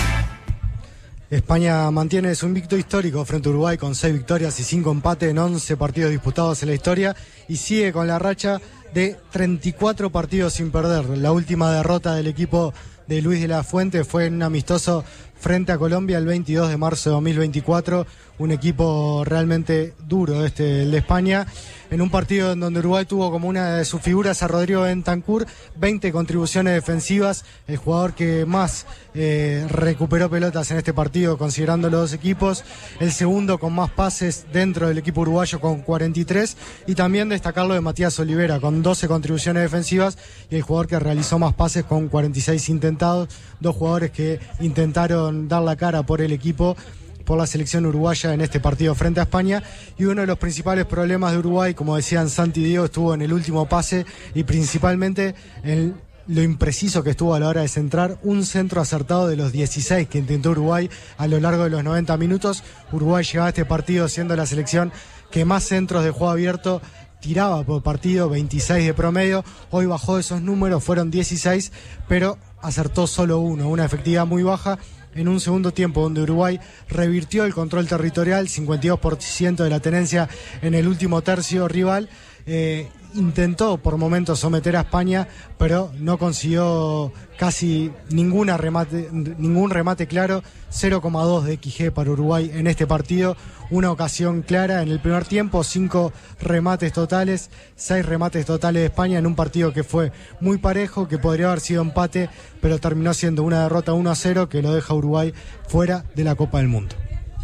España mantiene su invicto histórico frente a Uruguay con seis victorias y cinco empates en once partidos disputados en la historia y sigue con la racha de treinta y cuatro partidos sin perder. La última derrota del equipo de Luis de la Fuente fue en un amistoso frente a Colombia el veintidós de marzo de dos mil veinticuatro, un equipo realmente duro este, el de España, en un partido en donde Uruguay tuvo como una de sus figuras a Rodrigo Bentancur, veinte contribuciones defensivas, el jugador que más eh, recuperó pelotas en este partido considerando los dos equipos, el segundo con más pases dentro del equipo uruguayo con cuarenta y tres, y también destacarlo de Matías Olivera con doce contribuciones defensivas y el jugador que realizó más pases con cuarenta y seis intentados, dos jugadores que intentaron dar la cara por el equipo, por la selección uruguaya en este partido frente a España. Y uno de los principales problemas de Uruguay, como decían Santi y Diego, estuvo en el último pase y principalmente en lo impreciso que estuvo a la hora de centrar. Un centro acertado de los dieciséis que intentó Uruguay a lo largo de los noventa minutos. Uruguay llegaba a este partido siendo la selección que más centros de juego abierto tiraba por partido, veintiséis de promedio. Hoy bajó esos números, fueron dieciséis, pero acertó solo uno, una efectividad muy baja. En un segundo tiempo donde Uruguay revirtió el control territorial, cincuenta y dos por ciento de la tenencia en el último tercio rival, eh, intentó por momentos someter a España, pero no consiguió casi ninguna remate, ningún remate claro. Cero coma dos de X G para Uruguay en este partido, una ocasión clara en el primer tiempo, cinco remates totales, seis remates totales de España en un partido que fue muy parejo, que podría haber sido empate, pero terminó siendo una derrota uno a cero que lo deja a Uruguay fuera de la Copa del Mundo.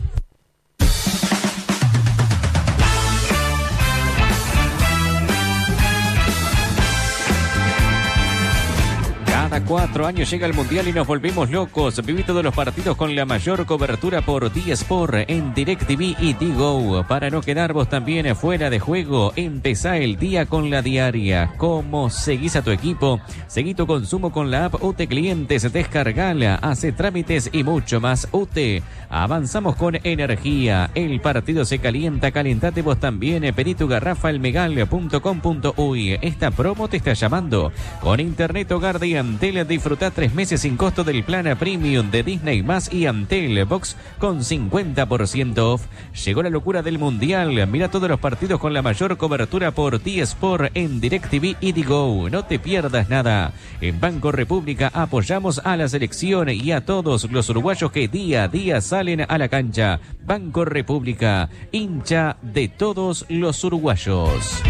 Cada cuatro años llega el Mundial y nos volvemos locos. Viví todos los partidos con la mayor cobertura por D-Sport en DirecTV y D-Go. Para no quedar vos también fuera de juego, empezá el día con la diaria. ¿Cómo seguís a tu equipo? Seguí tu consumo con la app U T Clientes, descargala, hace trámites y mucho más. U T, avanzamos con energía. El partido se calienta, calentate vos también. Pedí tu garrafa elmegal punto com punto uy. Esta promo te está llamando. Con Internet Hogar de Antel disfruta tres meses sin costo del plan premium de Disney Más y Antel Box con cincuenta por ciento off. Llegó la locura del Mundial. Mira todos los partidos con la mayor cobertura por D-Sport en DirecTV y D-Go. No te pierdas nada. En Banco República apoyamos a la selección y a todos los uruguayos que día a día salen a la cancha. Banco República, hincha de todos los uruguayos.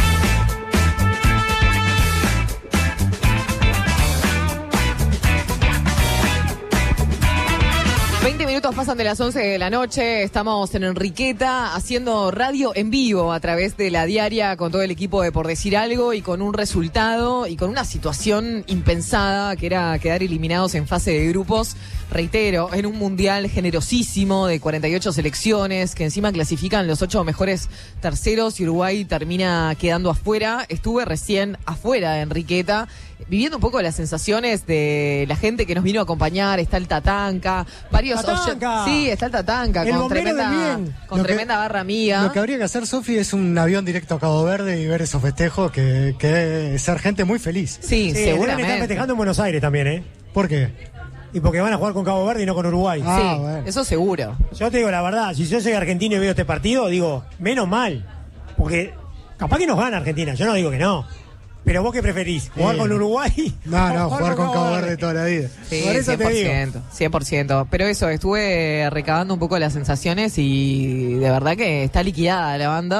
veinte minutos pasan de las once de la noche, estamos en Enriqueta haciendo radio en vivo a través de la diaria con todo el equipo de Por Decir Algo y con un resultado y con una situación impensada que era quedar eliminados en fase de grupos, reitero, en un mundial generosísimo de cuarenta y ocho selecciones que encima clasifican los ocho mejores terceros y Uruguay termina quedando afuera. Estuve recién afuera de Enriqueta viviendo un poco las sensaciones de la gente que nos vino a acompañar. Está el Tatanka, varios Tatanka. oye- sí, está el Tatanka El con bombero del tremenda, bien. con Lo que- tremenda barra amiga. Lo que habría que hacer, Sofi, es un avión directo a Cabo Verde y ver esos festejos, que, que debe ser gente muy feliz. Sí, Sí, deben seguramente. estar festejando en Buenos Aires también, ¿eh? ¿Por qué? Y porque van a jugar con Cabo Verde y no con Uruguay. Ah, sí, bueno. eso seguro. Yo te digo la verdad, si yo soy argentino y veo este partido, digo, menos mal. Porque capaz que nos gana Argentina, yo no digo que no. Pero vos qué preferís, jugar Sí. con Uruguay. No, no, o jugar con Cabo Verde toda la vida. Sí, Por eso cien te por digo. ciento, cien por ciento. Pero eso, estuve recabando un poco las sensaciones y de verdad que está liquidada la banda.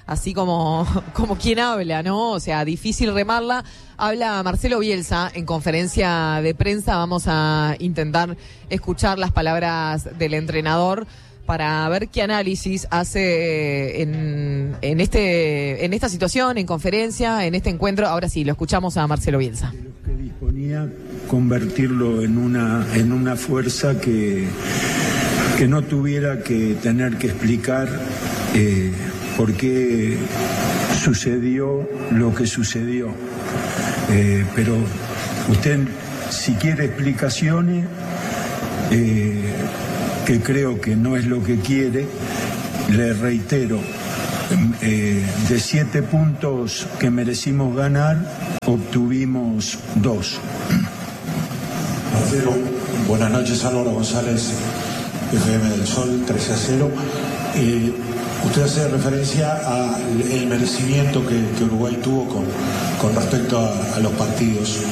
así como, como quien habla, ¿no? O sea, difícil remarla. Habla Marcelo Bielsa en conferencia de prensa. Vamos a intentar escuchar las palabras del entrenador para ver qué análisis hace en, en, este, en esta situación, en conferencia, en este encuentro. Ahora sí, lo escuchamos a Marcelo Bielsa. De los que disponía, convertirlo en una, en una fuerza que, que no tuviera que tener que explicar eh, por qué sucedió lo que sucedió. Eh, pero usted, si quiere explicaciones, eh, que creo que no es lo que quiere, le reitero, eh, de siete puntos que merecimos ganar, obtuvimos dos. Marcelo, buenas noches. Álvaro González, F M del Sol, trece a cero. Eh, usted hace referencia al el merecimiento que, que Uruguay tuvo con, con respecto a, a los partidos.